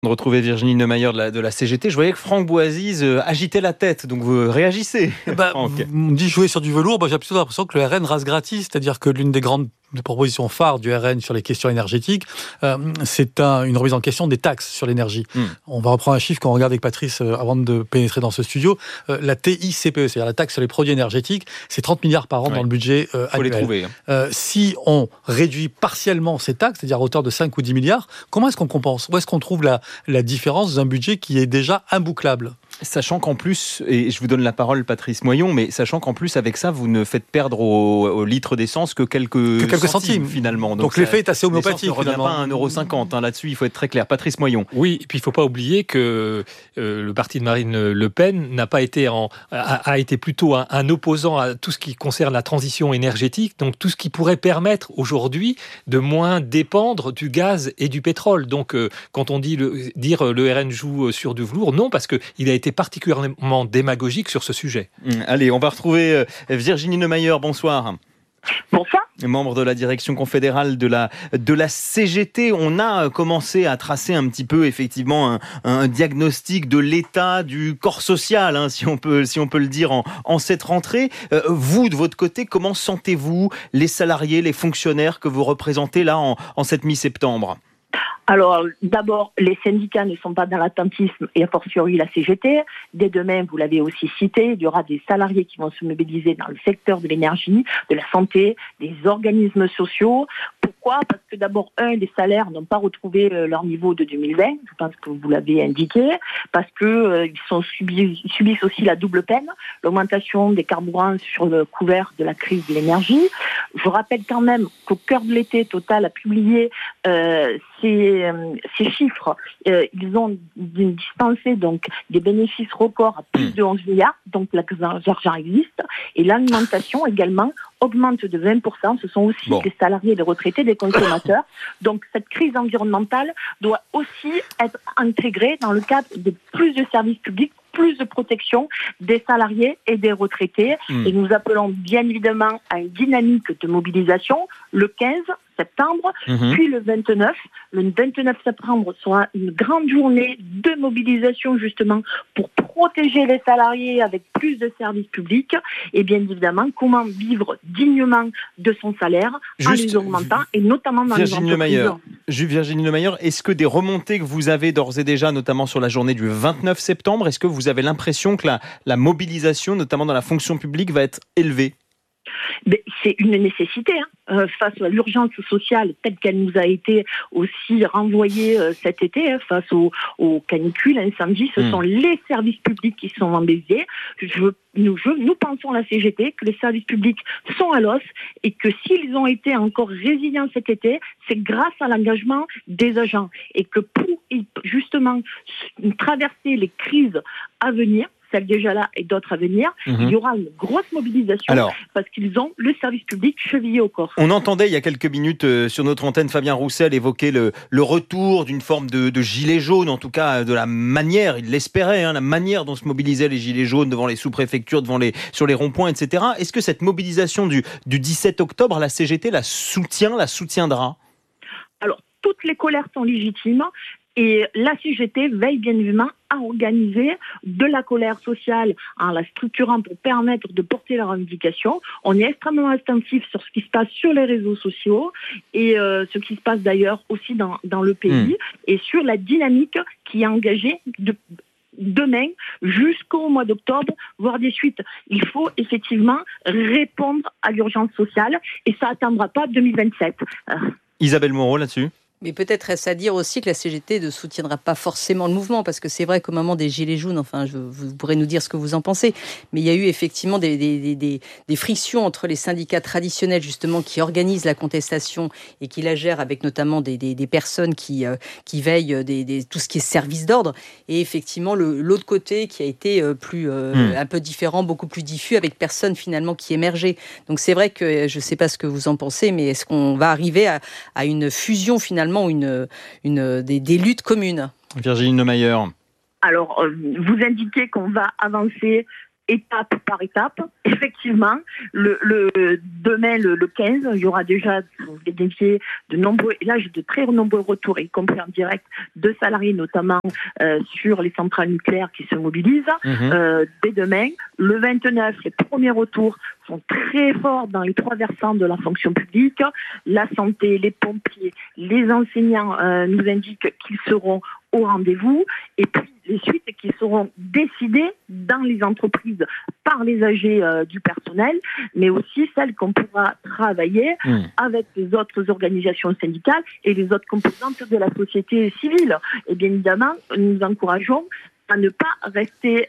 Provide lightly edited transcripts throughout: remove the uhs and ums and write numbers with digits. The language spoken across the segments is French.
De retrouver Virginie Neumayer de la CGT. Je voyais que Franck Boisise agitait la tête, donc vous réagissez. On me dit jouer sur du velours, j'ai plutôt l'impression que le RN rase gratis, c'est-à-dire que l'une des grandes propositions phares du RN sur les questions énergétiques, c'est une remise en question des taxes sur l'énergie. On va reprendre un chiffre qu'on regarde avec Patrice avant de pénétrer dans ce studio. La TICPE, c'est-à-dire la taxe sur les produits énergétiques, c'est 30 milliards par an dans le budget annuel. Faut les trouver. Si on réduit partiellement ces taxes, c'est-à-dire à hauteur de 5 ou 10 milliards, comment est-ce qu'on compense ? Où est-ce qu'on trouve la différence d'un budget qui est déjà imbouclable ? Sachant qu'en plus, et je vous donne la parole Patrice Moyon, mais sachant qu'en plus avec ça, vous ne faites perdre au litre d'essence que quelques centimes finalement. Donc l'effet est assez homéopathique. Ne revient pas à 1,50 €, là-dessus il faut être très clair. Patrice Moyon. Oui, et puis il ne faut pas oublier que le parti de Marine Le Pen a été plutôt un opposant à tout ce qui concerne la transition énergétique, donc tout ce qui pourrait permettre aujourd'hui de moins dépendre du gaz et du pétrole. Donc quand on dit dire le RN joue sur du velours, non, parce qu'il a été particulièrement démagogique sur ce sujet. Allez, on va retrouver Virginie Neumayer. Bonsoir. Bonsoir. Membre de la direction confédérale de la CGT, on a commencé à tracer un petit peu effectivement un diagnostic de l'état du corps social, si on peut le dire en cette rentrée. Vous, de votre côté, comment sentez-vous les salariés, les fonctionnaires que vous représentez là en cette mi-septembre ? Alors, d'abord, les syndicats ne sont pas dans l'attentisme et a fortiori la CGT. Dès demain, vous l'avez aussi cité, il y aura des salariés qui vont se mobiliser dans le secteur de l'énergie, de la santé, des organismes sociaux. Pourquoi ? Parce que d'abord, les salaires n'ont pas retrouvé leur niveau de 2020, je pense que vous l'avez indiqué, parce que ils subissent aussi la double peine, l'augmentation des carburants sur le couvert de la crise de l'énergie. Je rappelle quand même qu'au cœur de l'été, Total a publié ces chiffres. Ils ont dispensé donc des bénéfices records à plus de 11 milliards, donc l'argent existe. Et l'alimentation également augmente de 20%. Ce sont aussi les salariés, les retraités, les consommateurs. Donc cette crise environnementale doit aussi être intégrée dans le cadre de plus de services publics, plus de protection des salariés et des retraités. Et nous appelons bien évidemment à une dynamique de mobilisation le 15 septembre, puis le 29. Le 29 septembre sera une grande journée de mobilisation justement pour protéger les salariés avec plus de services publics et bien évidemment comment vivre dignement de son salaire en les augmentant et notamment dans les entreprises. Virginie Neumayer, est-ce que des remontées que vous avez d'ores et déjà, notamment sur la journée du 29 septembre, est-ce que vous avez l'impression que la mobilisation, notamment dans la fonction publique, va être élevée ? C'est une nécessité face à l'urgence sociale telle qu'elle nous a été aussi renvoyée cet été face aux canicules, incendies. Ce sont les services publics qui sont embêtés. Nous pensons, la CGT, que les services publics sont à l'os et que s'ils ont été encore résilients cet été, c'est grâce à l'engagement des agents et que pour justement traverser les crises à venir, celle déjà là et d'autres à venir, il y aura une grosse mobilisation parce qu'ils ont le service public chevillé au corps. On entendait il y a quelques minutes sur notre antenne Fabien Roussel évoquer le retour d'une forme de gilet jaune, en tout cas de la manière, il l'espérait, la manière dont se mobilisaient les gilets jaunes devant les sous-préfectures, sur les ronds-points, etc. Est-ce que cette mobilisation du 17 octobre, la CGT la soutiendra ? Alors, toutes les colères sont légitimes. Et la CGT veille bien évidemment à organiser de la colère sociale en la structurant pour permettre de porter leurs revendications. On est extrêmement attentif sur ce qui se passe sur les réseaux sociaux et ce qui se passe d'ailleurs aussi dans le pays et sur la dynamique qui est engagée demain jusqu'au mois d'octobre, voire des suites. Il faut effectivement répondre à l'urgence sociale et ça n'attendra pas 2027. Isabelle Moreau là-dessus ? Mais peut-être est-ce à dire aussi que la CGT ne soutiendra pas forcément le mouvement, parce que c'est vrai qu'au moment des Gilets jaunes, vous pourrez nous dire ce que vous en pensez, mais il y a eu effectivement des frictions entre les syndicats traditionnels, justement, qui organisent la contestation et qui la gèrent avec notamment des personnes qui veillent tout ce qui est service d'ordre, et effectivement l'autre côté qui a été un peu différent, beaucoup plus diffus, avec personne finalement qui émergeait. Donc c'est vrai que je ne sais pas ce que vous en pensez, mais est-ce qu'on va arriver à une fusion finalement, des luttes communes? Virginie Neumayer. Alors, vous indiquez qu'on va avancer étape par étape. Effectivement, demain, le 15, il y aura déjà de très nombreux retours, y compris en direct, de salariés, notamment sur les centrales nucléaires qui se mobilisent. Dès demain, le 29, les premiers retours sont très forts dans les 3 versants de la fonction publique. La santé, les pompiers, les enseignants nous indiquent qu'ils seront au rendez-vous, et puis les suites qui seront décidées dans les entreprises par les AG du personnel, mais aussi celles qu'on pourra travailler avec les autres organisations syndicales et les autres composantes de la société civile. Et bien évidemment, nous encourageons à ne pas rester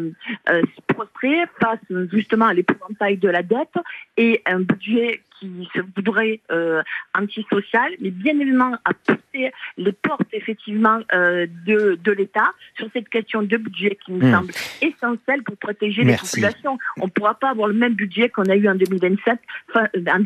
prostré face justement à l'épouvantail de la dette et un budget qui se voudrait antisocial, mais bien évidemment à pousser les portes effectivement de l'État sur cette question de budget qui nous semble essentielle pour protéger les populations. On ne pourra pas avoir le même budget qu'on a eu en 2027 face à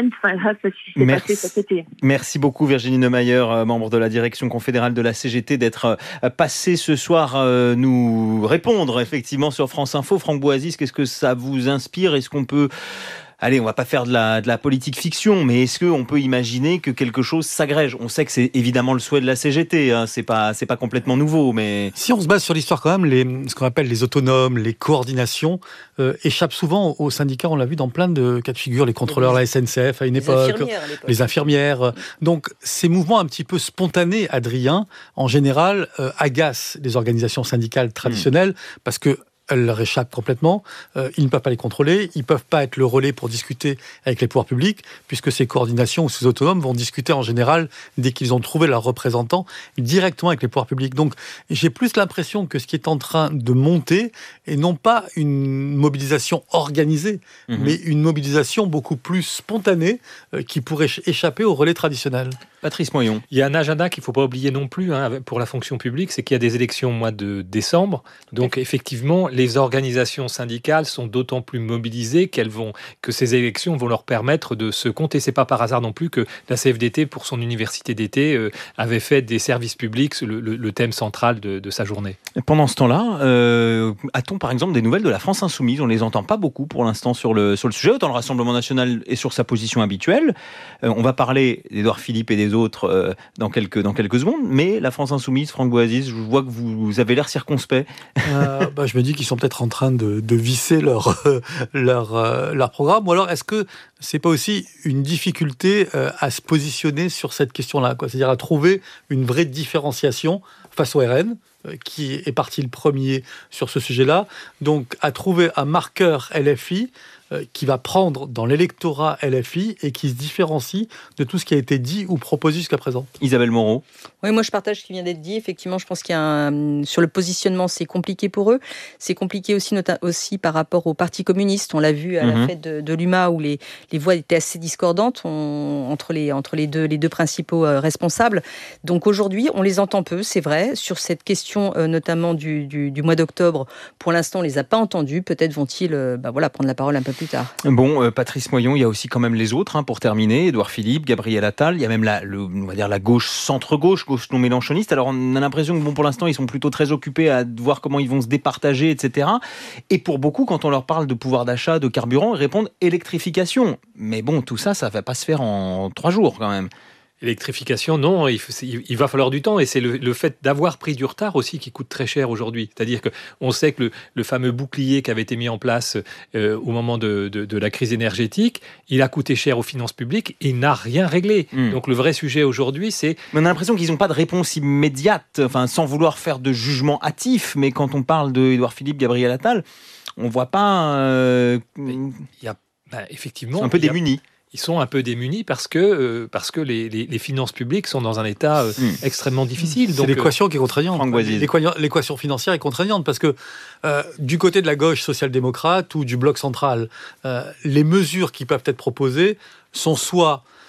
ce qui s'est passé cet été. Merci beaucoup Virginie Neumayer, membre de la direction confédérale de la CGT, d'être passée ce soir nous répondre effectivement sur France Info. Franck Boisys, qu'est-ce que ça vous inspire ? Est-ce qu'on peut... Allez, on va pas faire de la politique fiction, mais est-ce qu'on peut imaginer que quelque chose s'agrège ? On sait que c'est évidemment le souhait de la CGT, hein, c'est pas complètement nouveau, mais... Si on se base sur l'histoire quand même, ce qu'on appelle les autonomes, les coordinations, échappent souvent aux syndicats, on l'a vu dans plein de cas de figure, les contrôleurs, la SNCF à une époque, les infirmières. Donc ces mouvements un petit peu spontanés, Adrien, en général, agacent les organisations syndicales traditionnelles, parce que elles leur échappent complètement, ils ne peuvent pas les contrôler, ils ne peuvent pas être le relais pour discuter avec les pouvoirs publics, puisque ces coordinations ou ces autonomes vont discuter en général, dès qu'ils ont trouvé leurs représentants, directement avec les pouvoirs publics. Donc j'ai plus l'impression que ce qui est en train de monter est non pas une mobilisation organisée, mais une mobilisation beaucoup plus spontanée qui pourrait échapper au relais traditionnel. Patrice Moyon. Il y a un agenda qu'il ne faut pas oublier non plus pour la fonction publique, c'est qu'il y a des élections au mois de décembre. Donc effectivement, les organisations syndicales sont d'autant plus mobilisées que ces élections vont leur permettre de se compter. C'est pas par hasard non plus que la CFDT, pour son université d'été, avait fait des services publics le thème central de sa journée. Pendant ce temps-là, a-t-on par exemple des nouvelles de la France Insoumise ? On ne les entend pas beaucoup pour l'instant sur le sujet. Autant le Rassemblement National est sur sa position habituelle. On va parler d'Édouard Philippe et des autres dans quelques secondes. Mais la France Insoumise, Franck Boisys, je vois que vous avez l'air circonspect. Je me dis qu'ils sont peut-être en train de visser leur programme. Ou alors, est-ce que c'est pas aussi une difficulté à se positionner sur cette question-là, quoi ? C'est-à-dire à trouver une vraie différenciation face au RN, qui est parti le premier sur ce sujet-là. Donc, à trouver un marqueur LFI qui va prendre dans l'électorat LFI et qui se différencie de tout ce qui a été dit ou proposé jusqu'à présent. Isabelle Moreau. Oui, moi je partage ce qui vient d'être dit. Effectivement, je pense qu'il y a sur le positionnement, c'est compliqué pour eux. C'est compliqué aussi par rapport au Parti communiste. On l'a vu à la fête de l'UMA où les voix étaient assez discordantes entre les deux principaux responsables. Donc aujourd'hui, on les entend peu, c'est vrai. Sur cette question notamment du mois d'octobre, pour l'instant, on les a pas entendus. Peut-être vont-ils prendre la parole un peu plus tard. Bon, Patrice Moyon, il y a aussi quand même les autres, pour terminer. Édouard Philippe, Gabriel Attal, il y a même on va dire la gauche centre-gauche, gauche non mélenchoniste. Alors on a l'impression que pour l'instant, ils sont plutôt très occupés à voir comment ils vont se départager, etc. Et pour beaucoup, quand on leur parle de pouvoir d'achat, de carburant, ils répondent électrification. Mais bon, tout ça va pas se faire en 3 jours quand même. Électrification, non, il va falloir du temps et c'est le fait d'avoir pris du retard aussi qui coûte très cher aujourd'hui. C'est-à-dire qu'on sait que le fameux bouclier qui avait été mis en place au moment de la crise énergétique, il a coûté cher aux finances publiques et il n'a rien réglé. Donc le vrai sujet aujourd'hui, c'est... Mais on a l'impression qu'ils n'ont pas de réponse immédiate, sans vouloir faire de jugement hâtif, mais quand on parle de Édouard Philippe, Gabriel Attal, on voit pas... effectivement... C'est un peu démunis. Ils sont un peu démunis parce que les finances publiques sont dans un état extrêmement difficile. C'est l'équation qui est contraignante. L'équation financière est contraignante parce que du côté de la gauche social-démocrate ou du bloc central, les mesures qui peuvent être proposées sont soit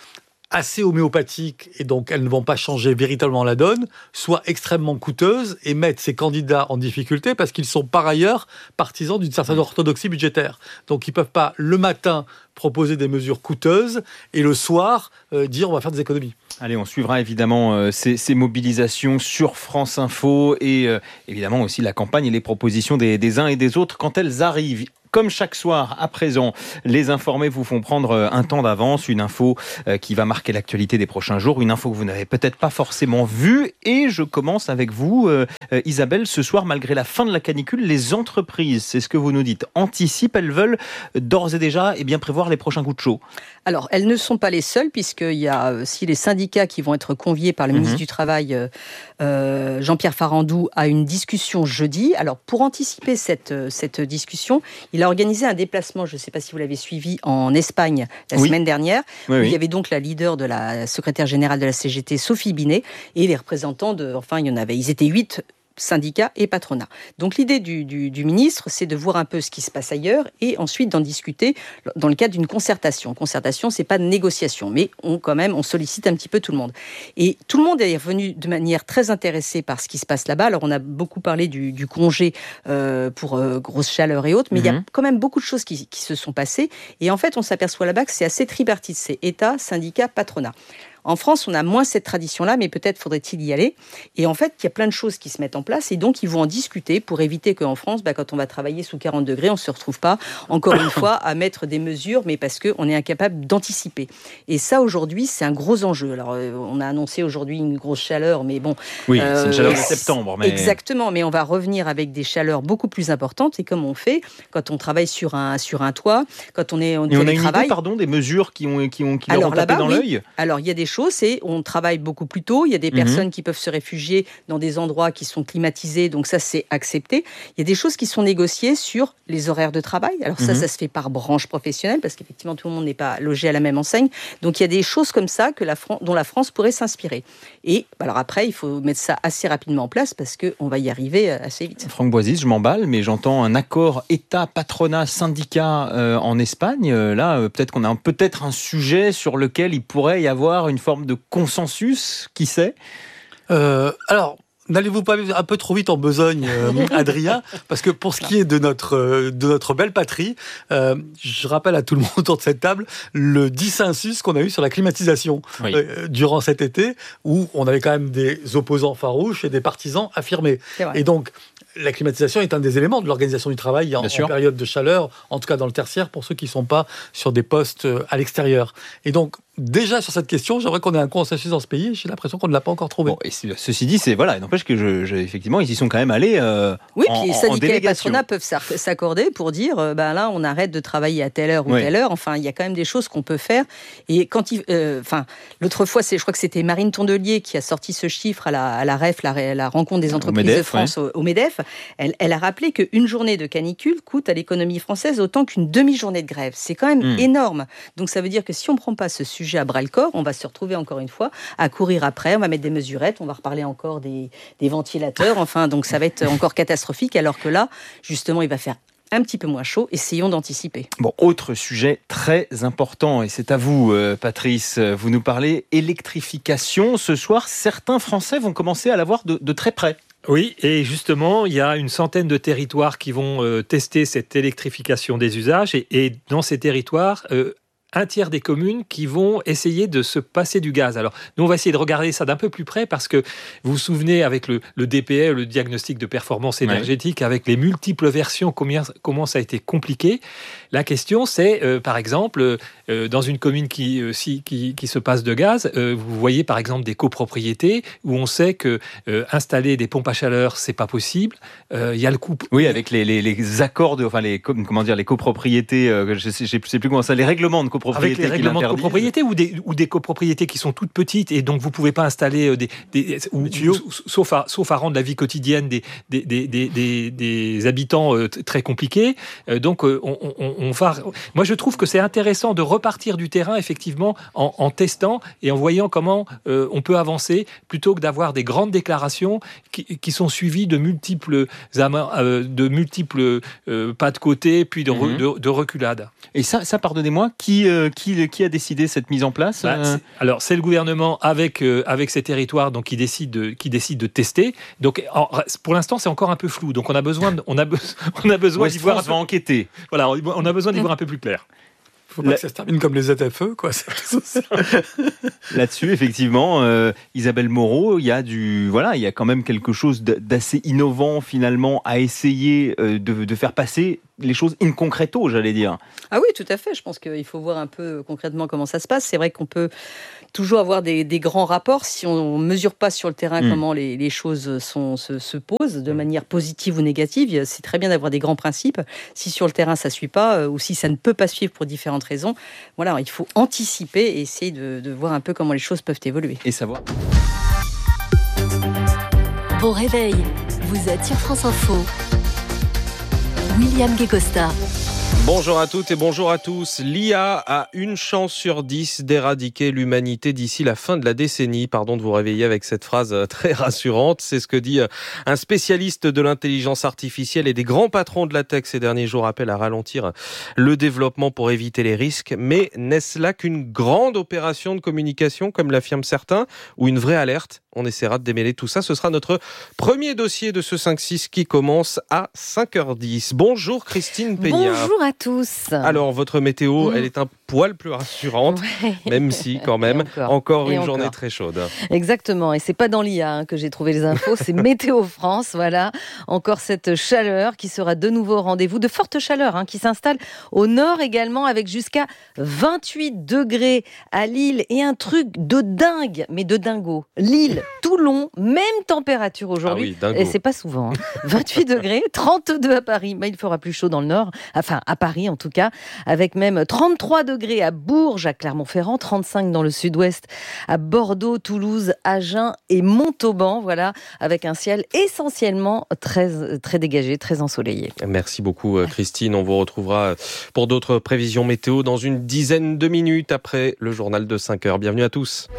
assez homéopathiques, et donc elles ne vont pas changer véritablement la donne, soit extrêmement coûteuses et mettent ces candidats en difficulté parce qu'ils sont par ailleurs partisans d'une certaine orthodoxie budgétaire. Donc ils ne peuvent pas le matin proposer des mesures coûteuses et le soir dire on va faire des économies. Allez, on suivra évidemment ces mobilisations sur France Info et évidemment aussi la campagne et les propositions des uns et des autres quand elles arrivent. Comme chaque soir, à présent, les informés vous font prendre un temps d'avance, une info qui va marquer l'actualité des prochains jours, une info que vous n'avez peut-être pas forcément vue. Et je commence avec vous, Isabelle. Ce soir, malgré la fin de la canicule, les entreprises, c'est ce que vous nous dites, anticipent. Elles veulent d'ores et déjà prévoir les prochains coups de chaud. Alors, elles ne sont pas les seules, puisqu'il y a aussi les syndicats qui vont être conviés par le ministre du Travail, Jean-Pierre Farandou, à une discussion jeudi. Alors, pour anticiper cette discussion, il a organisé un déplacement, je ne sais pas si vous l'avez suivi, en Espagne la semaine dernière. Où il y avait donc la leader de la secrétaire générale de la CGT, Sophie Binet, et les représentants ils étaient 8 syndicats et patronats. Donc l'idée du ministre, c'est de voir un peu ce qui se passe ailleurs et ensuite d'en discuter dans le cadre d'une concertation. Concertation, c'est pas de négociation, mais on sollicite un petit peu tout le monde. Et tout le monde est revenu de manière très intéressée par ce qui se passe là-bas. Alors on a beaucoup parlé du congé pour grosse chaleur et autres, mais il y a quand même beaucoup de choses qui se sont passées. Et en fait, on s'aperçoit là-bas que c'est assez tripartite. C'est État, syndicat, patronat. En France, on a moins cette tradition-là, mais peut-être faudrait-il y aller. Et en fait, il y a plein de choses qui se mettent en place et donc ils vont en discuter pour éviter qu'en France, quand on va travailler sous 40 degrés, on ne se retrouve pas, encore une fois, à mettre des mesures, mais parce qu'on est incapable d'anticiper. Et ça, aujourd'hui, c'est un gros enjeu. Alors, on a annoncé aujourd'hui une grosse chaleur, mais bon... Oui, c'est une chaleur de septembre. Mais... Exactement, mais on va revenir avec des chaleurs beaucoup plus importantes. Et comme on fait quand on travaille sur un toit, quand on est en télétravail... Et on a une idée, des mesures qui leur ont tapé dans l'œil. Alors, il y a des choses, on travaille beaucoup plus tôt, il y a des personnes qui peuvent se réfugier dans des endroits qui sont climatisés, donc ça c'est accepté. Il y a des choses qui sont négociées sur les horaires de travail, alors ça se fait par branche professionnelle, parce qu'effectivement tout le monde n'est pas logé à la même enseigne, donc il y a des choses comme ça dont la France pourrait s'inspirer. Et alors après, il faut mettre ça assez rapidement en place, parce qu'on va y arriver assez vite. Franck Boisys, je m'emballe, mais j'entends un accord État, patronat, syndicat en Espagne. Là, peut-être qu'on a peut-être un sujet sur lequel il pourrait y avoir une forme de consensus, qui sait ? Alors, n'allez-vous pas un peu trop vite en besogne, Adrien ? Parce que pour ce qui est de notre belle patrie, je rappelle à tout le monde autour de cette table le dissensus qu'on a eu sur la climatisation durant cet été, où on avait quand même des opposants farouches et des partisans affirmés. Et donc, la climatisation est un des éléments de l'organisation du travail en période de chaleur, en tout cas dans le tertiaire, pour ceux qui ne sont pas sur des postes à l'extérieur. Et donc, déjà sur cette question, j'aimerais qu'on ait un consensus dans ce pays. J'ai l'impression qu'on ne l'a pas encore trouvé. Bon, et ceci dit, n'empêche que effectivement, ils y sont quand même allés puis les syndicats et patronats peuvent s'accorder pour dire là, on arrête de travailler à telle heure ou telle heure. Enfin, il y a quand même des choses qu'on peut faire. Et quand l'autre fois, je crois que c'était Marine Tondelier qui a sorti ce chiffre à la REF, la rencontre des entreprises de France au MEDEF. Elle a rappelé qu'une journée de canicule coûte à l'économie française autant qu'une demi-journée de grève. C'est quand même énorme. Donc ça veut dire que si on ne prend pas ce sujet à bras-le-corps, on va se retrouver encore une fois à courir après, on va mettre des mesurettes, on va reparler encore des ventilateurs, donc ça va être encore catastrophique, alors que là, justement, il va faire un petit peu moins chaud. Essayons d'anticiper. Bon, autre sujet très important, et c'est à vous, Patrice. Vous nous parlez électrification. Ce soir, certains Français vont commencer à la voir de très près. Oui, et justement, il y a une centaine de territoires qui vont tester cette électrification des usages. Et dans ces territoires, un tiers des communes qui vont essayer de se passer du gaz. Alors, nous, on va essayer de regarder ça d'un peu plus près parce que vous vous souvenez, avec le DPE, le diagnostic de performance énergétique, avec les multiples versions, comment ça a été compliqué. La question, c'est, par exemple, dans une commune qui se passe de gaz, vous voyez, par exemple, des copropriétés où on sait que installer des pompes à chaleur, c'est pas possible. Il y a le coût... Oui, avec les accords les copropriétés, je sais plus comment ça, les règlements de copropriété. Avec les règlements de copropriété ou des copropriétés qui sont toutes petites et donc vous pouvez pas installer sauf à rendre la vie quotidienne des habitants très compliquée. Donc moi je trouve que c'est intéressant de repartir du terrain effectivement en testant et en voyant comment on peut avancer plutôt que d'avoir des grandes déclarations qui sont suivies de multiples pas de côté puis de reculades. Et ça pardonnez-moi, qui a décidé cette mise en place Alors, c'est le gouvernement avec ces territoires donc, qui décide de tester. Donc, pour l'instant, c'est encore un peu flou. Donc, on a besoin d'y voir. Va enquêter. Voilà, on a besoin d'y voir un peu plus clair. Faut pas que ça se termine comme les ZFE, quoi. Là-dessus, effectivement, Isabelle Moreau, il y a quand même quelque chose d'assez innovant finalement à essayer de faire passer les choses in concreto, j'allais dire. Ah oui, tout à fait. Je pense qu'il faut voir un peu concrètement comment ça se passe. C'est vrai qu'on peut toujours avoir des grands rapports si on ne mesure pas sur le terrain comment les choses se posent de manière positive ou négative. C'est très bien d'avoir des grands principes. Si sur le terrain ça ne suit pas ou si ça ne peut pas suivre pour différentes raisons, voilà, il faut anticiper et essayer de voir un peu comment les choses peuvent évoluer. Et savoir. Bon réveil, vous êtes sur France Info. William Guécosta. Bonjour à toutes et bonjour à tous. L'IA a une chance sur 10 d'éradiquer l'humanité d'ici la fin de la décennie. Pardon de vous réveiller avec cette phrase très rassurante. C'est ce que dit un spécialiste de l'intelligence artificielle et des grands patrons de la tech ces derniers jours appellent à ralentir le développement pour éviter les risques. Mais n'est-ce là qu'une grande opération de communication, comme l'affirment certains, ou une vraie alerte ? On essaiera de démêler tout ça. Ce sera notre premier dossier de ce 5-6 qui commence à 5h10. Bonjour Christine Peña. Bonjour à tous. Alors, votre météo, elle est un poil plus rassurante, même si, quand même, encore une journée très chaude. Exactement. Et c'est pas dans l'IA que j'ai trouvé les infos, c'est Météo France. Voilà. Encore cette chaleur qui sera de nouveau au rendez-vous. De fortes chaleurs qui s'installent au nord également, avec jusqu'à 28 degrés à Lille. Et un truc de dingue, mais de dingo. Lille, Toulon, même température aujourd'hui. Ah oui, et c'est pas souvent. 28 degrés, 32 à Paris. Mais il fera plus chaud dans le nord. Enfin, à Paris en tout cas. Avec même 33 degrés à Bourges, à Clermont-Ferrand, 35 dans le sud-ouest, à Bordeaux, Toulouse, Agen et Montauban. Voilà, avec un ciel essentiellement très, très dégagé, très ensoleillé. Merci beaucoup Christine. On vous retrouvera pour d'autres prévisions météo dans une dizaine de minutes après le journal de 5h. Bienvenue à tous.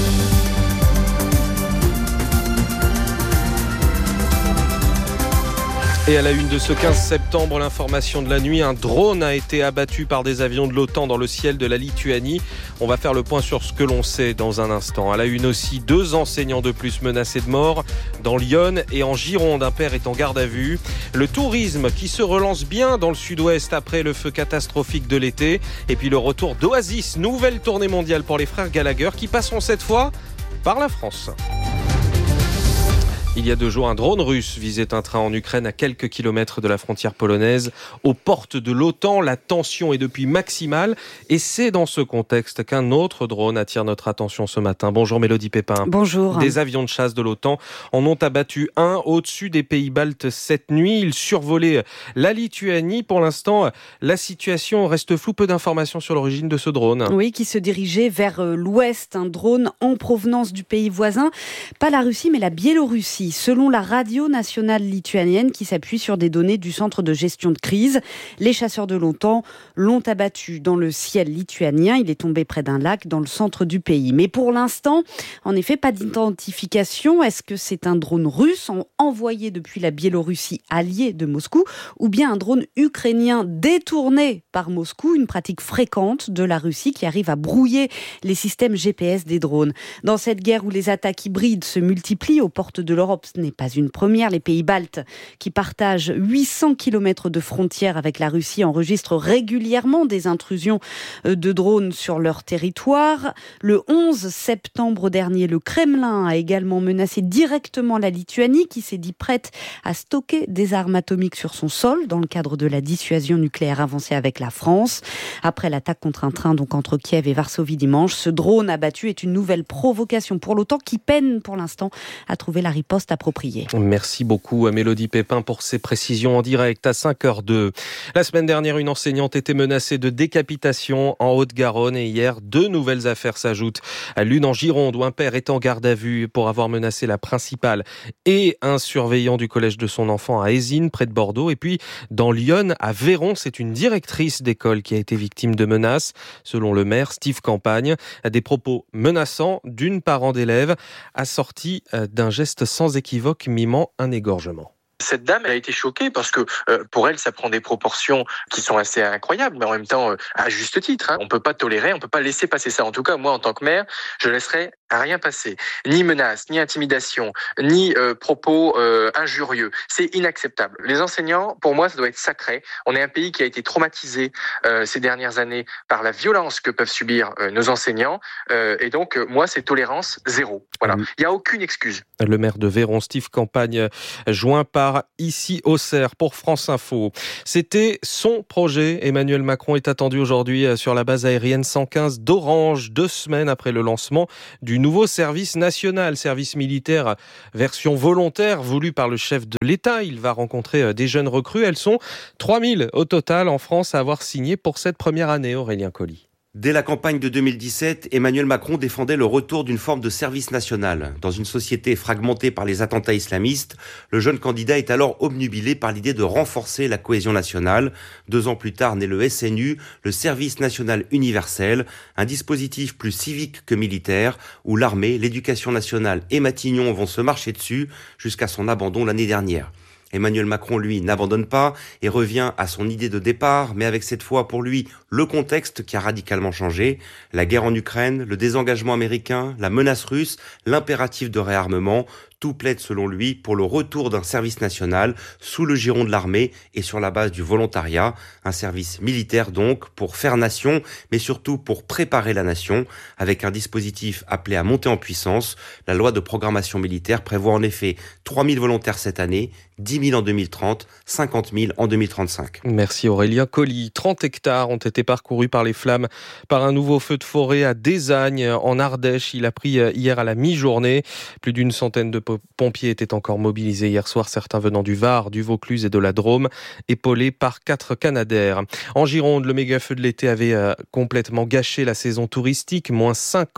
Et à la une de ce 15 septembre, l'information de la nuit, un drone a été abattu par des avions de l'OTAN dans le ciel de la Lituanie. On va faire le point sur ce que l'on sait dans un instant. À la une aussi, 2 enseignants de plus menacés de mort dans Lyon et en Gironde. Un père est en garde à vue. Le tourisme qui se relance bien dans le sud-ouest après le feu catastrophique de l'été. Et puis le retour d'Oasis, nouvelle tournée mondiale pour les frères Gallagher qui passeront cette fois par la France. Il y a 2 jours, un drone russe visait un train en Ukraine à quelques kilomètres de la frontière polonaise. Aux portes de l'OTAN, la tension est depuis maximale. Et c'est dans ce contexte qu'un autre drone attire notre attention ce matin. Bonjour Mélodie Pépin. Bonjour. Des avions de chasse de l'OTAN en ont abattu un au-dessus des pays baltes cette nuit. Ils survolaient la Lituanie. Pour l'instant, la situation reste floue. Peu d'informations sur l'origine de ce drone. Oui, qui se dirigeait vers l'ouest. Un drone en provenance du pays voisin. Pas la Russie, mais la Biélorussie. Selon la radio nationale lituanienne qui s'appuie sur des données du centre de gestion de crise, les chasseurs de l'OTAN l'ont abattu dans le ciel lituanien. Il est tombé près d'un lac dans le centre du pays. Mais pour l'instant, en effet, pas d'identification. Est-ce que c'est un drone russe envoyé depuis la Biélorussie alliée de Moscou ou bien un drone ukrainien détourné par Moscou, une pratique fréquente de la Russie qui arrive à brouiller les systèmes GPS des drones. Dans cette guerre où les attaques hybrides se multiplient aux portes de l'Europe, ce n'est pas une première. Les pays baltes, qui partagent 800 km de frontières avec la Russie, enregistrent régulièrement des intrusions de drones sur leur territoire. Le 11 septembre dernier, le Kremlin a également menacé directement la Lituanie, qui s'est dit prête à stocker des armes atomiques sur son sol, dans le cadre de la dissuasion nucléaire avancée avec la France. Après l'attaque contre un train entre Kiev et Varsovie dimanche, ce drone abattu est une nouvelle provocation pour l'OTAN qui peine pour l'instant à trouver la riposte appropriée. Merci beaucoup à Mélodie Pépin pour ces précisions en direct à 5h02. La semaine dernière, une enseignante était menacée de décapitation en Haute-Garonne et hier, 2 nouvelles affaires s'ajoutent. L'une en Gironde où un père est en garde à vue pour avoir menacé la principale et un surveillant du collège de son enfant à Ézines, près de Bordeaux. Et puis dans Lyon, à Véron, c'est une directrice d'école qui a été victime de menaces. Selon le maire, Steve Campagne, des propos menaçants d'une parent d'élève assortis d'un geste sans équivoque mimant un égorgement. Cette dame, elle a été choquée parce que pour elle, ça prend des proportions qui sont assez incroyables, mais en même temps, à juste titre. On peut pas tolérer, on peut pas laisser passer ça. En tout cas, moi, en tant que maire, je laisserai rien passer. Ni menaces, ni intimidation, ni propos injurieux. C'est inacceptable. Les enseignants, pour moi, ça doit être sacré. On est un pays qui a été traumatisé ces dernières années par la violence que peuvent subir nos enseignants. Et donc, moi, c'est tolérance zéro. Voilà. Il n'y a aucune excuse. Le maire de Véron, Steve Campagne, joint par Ici Auxerre pour France Info. C'était son projet. Emmanuel Macron est attendu aujourd'hui sur la base aérienne 115 d'Orange, 2 semaines après le lancement du nouveau service national, service militaire version volontaire voulu par le chef de l'État. Il va rencontrer des jeunes recrues. Elles sont 3000 au total en France à avoir signé pour cette première année, Aurélien Colli. Dès la campagne de 2017, Emmanuel Macron défendait le retour d'une forme de service national. Dans une société fragmentée par les attentats islamistes, le jeune candidat est alors obnubilé par l'idée de renforcer la cohésion nationale. 2 ans plus tard naît le SNU, le service national universel, un dispositif plus civique que militaire, où l'armée, l'éducation nationale et Matignon vont se marcher dessus jusqu'à son abandon l'année dernière. Emmanuel Macron, lui, n'abandonne pas et revient à son idée de départ, mais avec cette fois, pour lui, le contexte qui a radicalement changé. La guerre en Ukraine, le désengagement américain, la menace russe, l'impératif de réarmement, tout plaide selon lui pour le retour d'un service national sous le giron de l'armée et sur la base du volontariat. Un service militaire donc pour faire nation, mais surtout pour préparer la nation, avec un dispositif appelé à monter en puissance. La loi de programmation militaire prévoit en effet 3000 volontaires cette année, 10 000 en 2030, 50 000 en 2035. Merci Aurélien Colli. 30 hectares ont été parcourus par les flammes par un nouveau feu de forêt à Désagne, en Ardèche. Il a pris hier à la mi-journée. Plus d'une centaine de pompiers étaient encore mobilisés hier soir, certains venant du Var, du Vaucluse et de la Drôme, épaulés par 4 Canadair. En Gironde, le méga-feu de l'été avait complètement gâché la saison touristique, moins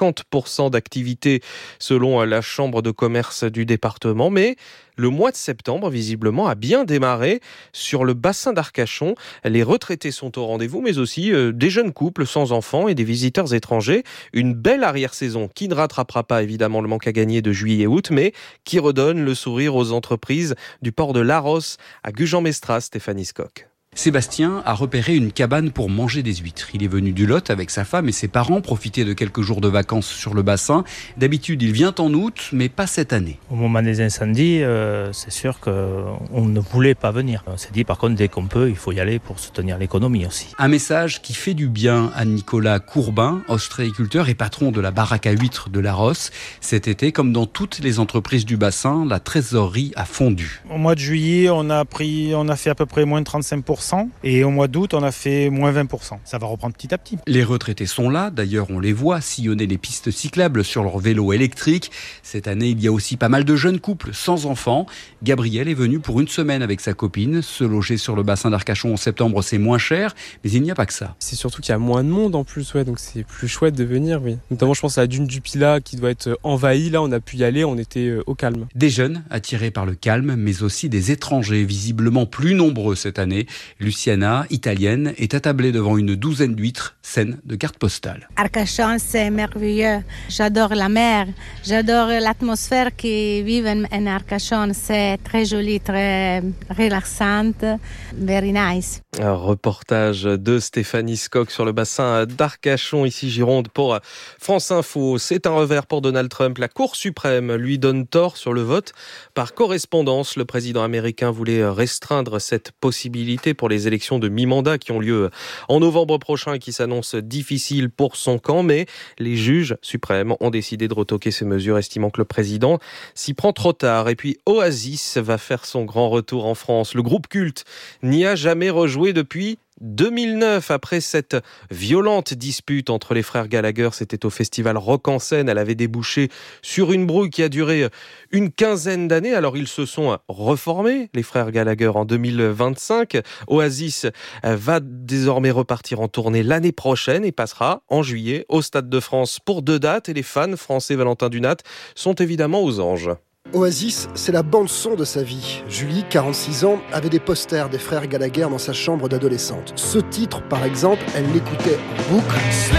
50% d'activité selon la chambre de commerce du département, mais le mois de septembre, visiblement, a bien démarré sur le bassin d'Arcachon. Les retraités sont au rendez-vous, mais aussi des jeunes couples sans enfants et des visiteurs étrangers. Une belle arrière-saison qui ne rattrapera pas évidemment le manque à gagner de juillet et août, mais qui redonne le sourire aux entreprises du port de Larros à Gujan-Mestras, Stéphanie Skock. Sébastien a repéré une cabane pour manger des huîtres. Il est venu du Lot avec sa femme et ses parents profiter de quelques jours de vacances sur le bassin. D'habitude, il vient en août, mais pas cette année. Au moment des incendies, c'est sûr qu'on ne voulait pas venir. On s'est dit, par contre, dès qu'on peut, il faut y aller pour soutenir l'économie aussi. Un message qui fait du bien à Nicolas Courbin, ostréiculteur et patron de la baraque à huîtres de Larros. Cet été, comme dans toutes les entreprises du bassin, la trésorerie a fondu. Au mois de juillet, on a fait à peu près moins de 35%. Et au mois d'août, on a fait moins 20%. Ça va reprendre petit à petit. Les retraités sont là. D'ailleurs, on les voit sillonner les pistes cyclables sur leur vélo électrique. Cette année, il y a aussi pas mal de jeunes couples sans enfants. Gabriel est venu pour une semaine avec sa copine. Se loger sur le bassin d'Arcachon en septembre, c'est moins cher. Mais il n'y a pas que ça. C'est surtout qu'il y a moins de monde en plus. Donc c'est plus chouette de venir, oui. Notamment, je pense à la dune du Pilat qui doit être envahie. Là, on a pu y aller. On était au calme. Des jeunes attirés par le calme, mais aussi des étrangers visiblement plus nombreux cette année. Luciana, italienne, est attablée devant une douzaine d'huîtres, scène de carte postale. Arcachon, c'est merveilleux. J'adore la mer. J'adore l'atmosphère qui vit en Arcachon. C'est très joli, très relaxante. Very nice. Un reportage de Stéphanie Skock sur le bassin d'Arcachon, ici Gironde, pour France Info. C'est un revers pour Donald Trump. La Cour suprême lui donne tort sur le vote par correspondance. Le président américain voulait restreindre cette possibilité pour les élections de mi-mandat qui ont lieu en novembre prochain et qui s'annoncent difficiles pour son camp, mais les juges suprêmes ont décidé de retoquer ces mesures, estimant que le président s'y prend trop tard. Et puis Oasis va faire son grand retour en France. Le groupe culte n'y a jamais rejoué depuis 2009, après cette violente dispute entre les frères Gallagher. C'était au festival Rock en Seine. Elle avait débouché sur une brouille qui a duré une quinzaine d'années. Alors ils se sont reformés, les frères Gallagher, en 2025. Oasis va désormais repartir en tournée l'année prochaine et passera en juillet au Stade de France pour 2 dates. Et les fans français Valentin Dunat sont évidemment aux anges. Oasis, c'est la bande-son de sa vie. Julie, 46 ans, avait des posters des frères Gallagher dans sa chambre d'adolescente. Ce titre, par exemple, elle l'écoutait en boucle.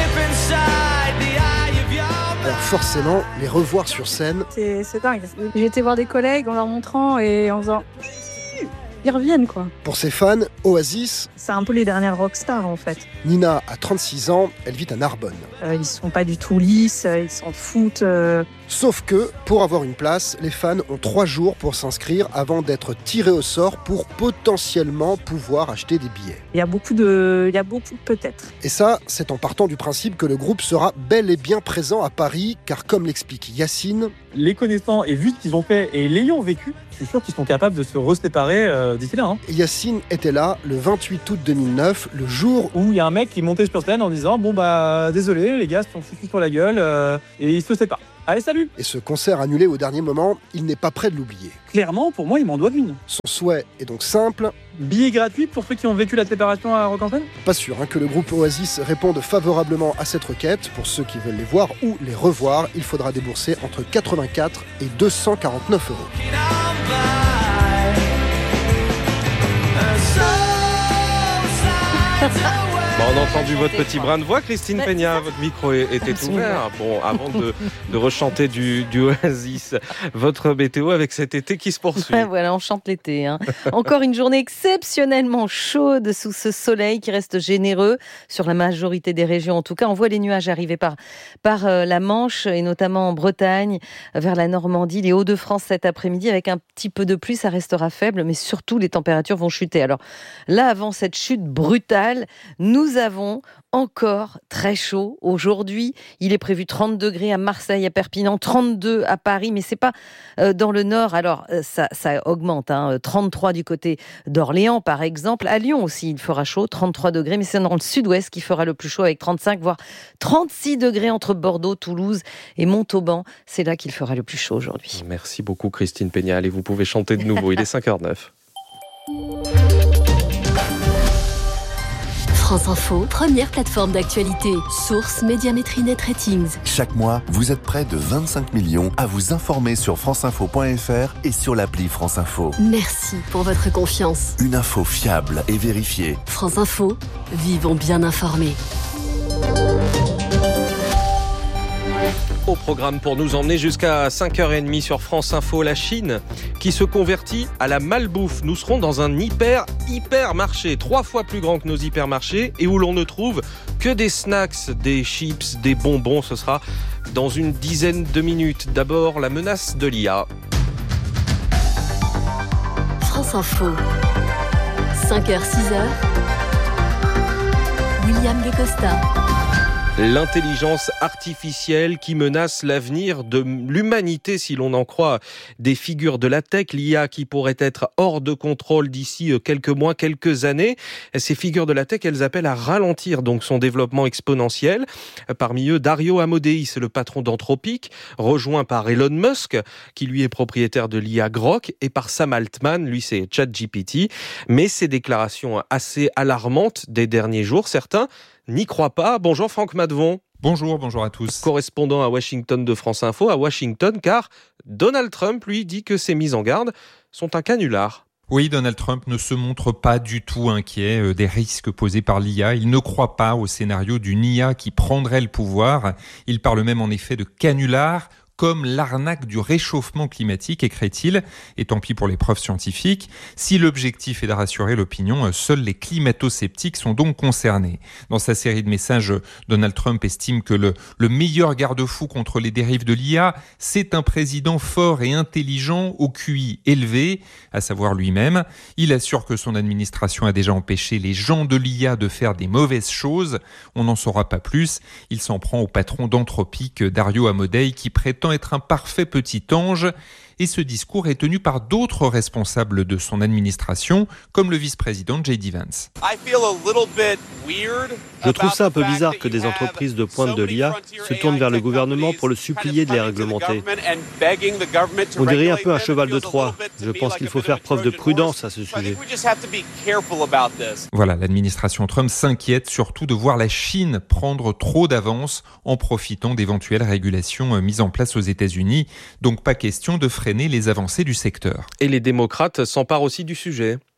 Alors forcément, les revoir sur scène... C'est dingue. J'ai été voir des collègues en leur montrant et en faisant... ils reviennent quoi. Pour ses fans, Oasis, c'est un peu les dernières rockstars en fait. Nina a 36 ans, elle vit à Narbonne. Ils sont pas du tout lisses, ils s'en foutent. Sauf que, pour avoir une place, les fans ont 3 jours pour s'inscrire avant d'être tirés au sort pour potentiellement pouvoir acheter des billets. Il y a beaucoup de peut-être. Et ça, c'est en partant du principe que le groupe sera bel et bien présent à Paris, car comme l'explique Yacine, les connaissant et vu ce qu'ils ont fait et l'ayant vécu, je suis sûr qu'ils sont capables de se reséparer d'ici là. Yacine était là le 28 août 2009, le jour où il y a un mec qui montait sur scène en disant bon bah désolé les gars se sont foutus sur la gueule et ils se séparent. Allez, salut! Et ce concert annulé au dernier moment, il n'est pas prêt de l'oublier. Clairement, pour moi, il m'en doit une. Son souhait est donc simple. Billet gratuit pour ceux qui ont vécu la séparation à Rock en Seine ? Pas sûr que le groupe Oasis réponde favorablement à cette requête. Pour ceux qui veulent les voir ou les revoir, il faudra débourser entre 84 et 249 €. On a entendu votre petit brin de voix, Christine Peña. Votre micro était ouvert. Bon, avant de rechanter du Oasis, votre météo avec cet été qui se poursuit. Ouais, voilà, on chante l'été. Encore une journée exceptionnellement chaude sous ce soleil qui reste généreux sur la majorité des régions. En tout cas, on voit les nuages arriver par la Manche et notamment en Bretagne, vers la Normandie, les Hauts-de-France cet après-midi. Avec un petit peu de pluie, ça restera faible, mais surtout les températures vont chuter. Alors là, avant cette chute brutale, nous avons encore très chaud. Aujourd'hui, il est prévu 30 degrés à Marseille, à Perpignan, 32 à Paris, mais c'est pas dans le nord. Alors, ça augmente, 33 du côté d'Orléans, par exemple. À Lyon aussi, il fera chaud, 33 degrés, mais c'est dans le sud-ouest qui fera le plus chaud avec 35, voire 36 degrés entre Bordeaux, Toulouse et Montauban. C'est là qu'il fera le plus chaud aujourd'hui. Merci beaucoup, Christine Peña. Allez, vous pouvez chanter de nouveau. Il est 5h09. France Info, première plateforme d'actualité. Source Médiamétrie Net Ratings. Chaque mois, vous êtes près de 25 millions à vous informer sur franceinfo.fr et sur l'appli France Info. Merci pour votre confiance. Une info fiable et vérifiée. France Info, vivons bien informés. Au programme pour nous emmener jusqu'à 5h30 sur France Info, la Chine qui se convertit à la malbouffe. Nous serons dans un hypermarché, 3 fois plus grand que nos hypermarchés et où l'on ne trouve que des snacks, des chips, des bonbons. Ce sera dans une dizaine de minutes. D'abord, la menace de l'IA. France Info, 5h, 6h, William Guecosta. L'intelligence artificielle qui menace l'avenir de l'humanité, si l'on en croit des figures de la tech, l'IA qui pourrait être hors de contrôle d'ici quelques mois, quelques années. Ces figures de la tech, elles appellent à ralentir donc son développement exponentiel. Parmi eux, Dario Amodei, c'est le patron d'Anthropic, rejoint par Elon Musk, qui lui est propriétaire de l'IA Grok, et par Sam Altman, lui c'est ChatGPT. Mais ces déclarations assez alarmantes des derniers jours, certains n'y croient pas. Bonjour Franck Madvon. Bonjour à tous. Correspondant à Washington de France Info, à Washington, car Donald Trump, lui, dit que ces mises en garde sont un canular. Oui, Donald Trump ne se montre pas du tout inquiet des risques posés par l'IA. Il ne croit pas au scénario d'une IA qui prendrait le pouvoir. Il parle même en effet de canular, comme l'arnaque du réchauffement climatique, écrit-il, et tant pis pour les preuves scientifiques. Si l'objectif est de rassurer l'opinion, seuls les climato-sceptiques sont donc concernés. Dans sa série de messages, Donald Trump estime que le meilleur garde-fou contre les dérives de l'IA, c'est un président fort et intelligent au QI élevé, à savoir lui-même. Il assure que son administration a déjà empêché les gens de l'IA de faire des mauvaises choses. On n'en saura pas plus. Il s'en prend au patron d'Anthropic, Dario Amodei, qui prétend être un parfait petit ange. Et ce discours est tenu par d'autres responsables de son administration, comme le vice-président J.D. Vance. Je trouve ça un peu bizarre que des entreprises de pointe de l'IA se tournent vers le gouvernement pour le supplier de les réglementer. On dirait un peu un cheval de Troie. Je pense qu'il faut faire preuve de prudence à ce sujet. Voilà, l'administration Trump s'inquiète surtout de voir la Chine prendre trop d'avance en profitant d'éventuelles régulations mises en place aux États-Unis. Donc pas question de freiner les avancées du secteur. Et les démocrates s'emparent aussi du sujet.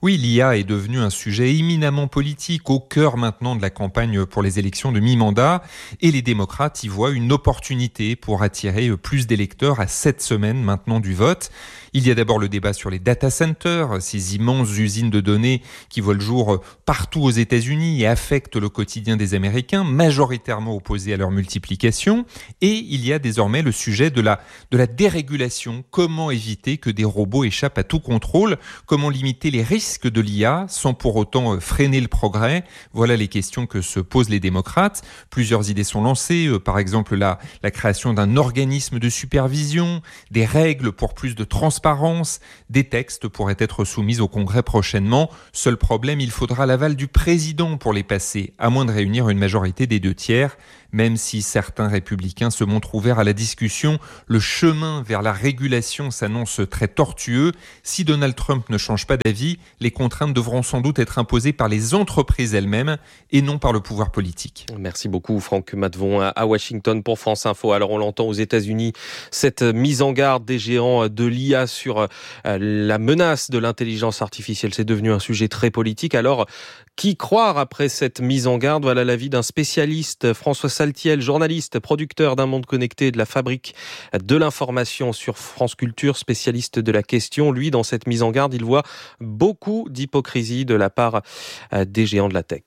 Oui, l'IA est devenue un sujet éminemment politique, au cœur maintenant de la campagne pour les élections de mi-mandat. Et les démocrates y voient une opportunité pour attirer plus d'électeurs à 7 semaines maintenant du vote. Il y a d'abord le débat sur les data centers, ces immenses usines de données qui voient le jour partout aux États-Unis et affectent le quotidien des Américains, majoritairement opposés à leur multiplication. Et il y a désormais le sujet de la dérégulation. Comment éviter que des robots échappent à tout contrôle? Comment limiter les risques de l'IA sans pour autant freiner le progrès? Voilà les questions que se posent les démocrates. Plusieurs idées sont lancées, par exemple la création d'un organisme de supervision, des règles pour plus de transparence. Des textes pourraient être soumis au Congrès prochainement. Seul problème, il faudra l'aval du président pour les passer, à moins de réunir une majorité des 2/3. Même si certains républicains se montrent ouverts à la discussion, le chemin vers la régulation s'annonce très tortueux. Si Donald Trump ne change pas d'avis, les contraintes devront sans doute être imposées par les entreprises elles-mêmes et non par le pouvoir politique. Merci beaucoup Franck Matvon à Washington pour France Info. Alors on l'entend aux États-Unis, cette mise en garde des géants de l'IA sur la menace de l'intelligence artificielle, c'est devenu un sujet très politique. Alors qui croire après cette mise en garde? Voilà l'avis d'un spécialiste, François Saltiel, journaliste, producteur d'un monde connecté de la fabrique de l'information sur France Culture, spécialiste de la question. Lui, dans cette mise en garde, il voit beaucoup d'hypocrisie de la part des géants de la tech.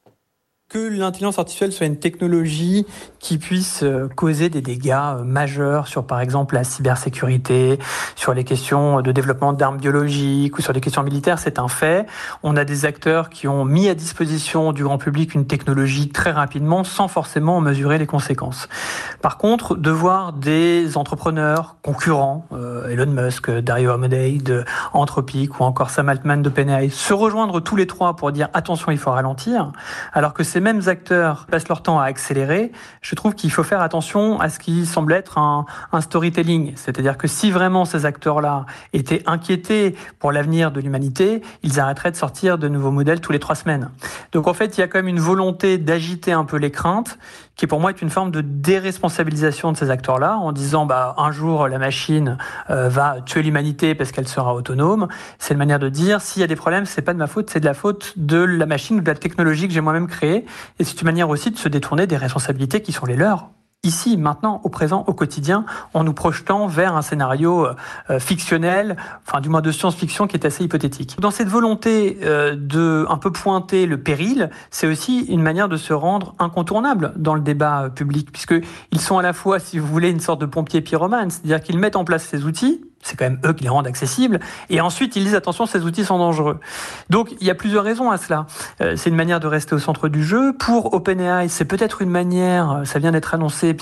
Que l'intelligence artificielle soit une technologie qui puisse causer des dégâts majeurs sur, par exemple, la cybersécurité, sur les questions de développement d'armes biologiques ou sur des questions militaires, c'est un fait. On a des acteurs qui ont mis à disposition du grand public une technologie très rapidement sans forcément en mesurer les conséquences. Par contre, de voir des entrepreneurs concurrents, Elon Musk, Dario Amodei de Anthropic ou encore Sam Altman d'OpenAI, se rejoindre tous les trois pour dire attention, il faut ralentir, alors que ces mêmes acteurs passent leur temps à accélérer, je trouve qu'il faut faire attention à ce qui semble être un storytelling. C'est-à-dire que si vraiment ces acteurs-là étaient inquiétés pour l'avenir de l'humanité, ils arrêteraient de sortir de nouveaux modèles tous les 3 semaines. Donc en fait, il y a quand même une volonté d'agiter un peu les craintes, qui pour moi est une forme de déresponsabilisation de ces acteurs-là, en disant un jour la machine va tuer l'humanité parce qu'elle sera autonome. C'est une manière de dire s'il y a des problèmes, c'est pas de ma faute, c'est de la faute de la machine ou de la technologie que j'ai moi-même créée. Et c'est une manière aussi de se détourner des responsabilités qui sont les leurs. Ici, maintenant, au présent, au quotidien, en nous projetant vers un scénario fictionnel, enfin du moins de science-fiction qui est assez hypothétique. Dans cette volonté de un peu pointer le péril, c'est aussi une manière de se rendre incontournable dans le débat public, puisqu'ils sont à la fois, si vous voulez, une sorte de pompiers pyromanes, c'est-à-dire qu'ils mettent en place ces outils, c'est quand même eux qui les rendent accessibles, et ensuite ils disent attention, ces outils sont dangereux. Donc il y a plusieurs raisons à cela. C'est une manière de rester au centre du jeu. Pour OpenAI, c'est peut-être une manière, ça vient d'être annoncé,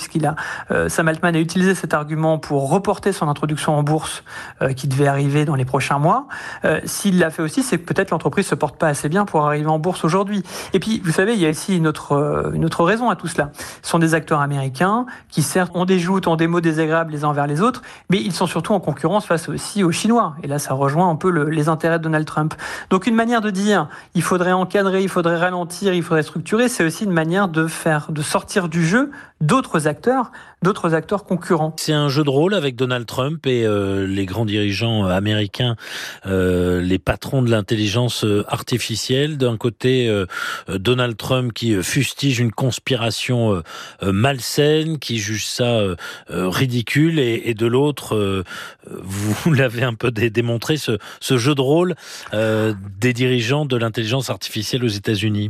Sam Altman a utilisé cet argument pour reporter son introduction en bourse qui devait arriver dans les prochains mois. S'il l'a fait aussi, c'est que peut-être l'entreprise se porte pas assez bien pour arriver en bourse aujourd'hui. Et puis, vous savez, il y a aussi une autre raison à tout cela. Ce sont des acteurs américains qui certes ont des joutes, ont des mots désagréables les uns envers les autres, mais ils sont surtout en concurrence face aussi aux Chinois. Et là, ça rejoint un peu les intérêts de Donald Trump. Donc, une manière de dire, il faudrait encadrer, il faudrait ralentir, il faudrait structurer, c'est aussi une manière de sortir du jeu d'autres acteurs concurrents. C'est un jeu de rôle avec Donald Trump et les grands dirigeants américains, les patrons de l'intelligence artificielle. D'un côté, Donald Trump qui fustige une conspiration malsaine, qui juge ça ridicule, et de l'autre, vous l'avez un peu démontré, ce jeu de rôle des dirigeants de l'intelligence artificielle aux États-Unis.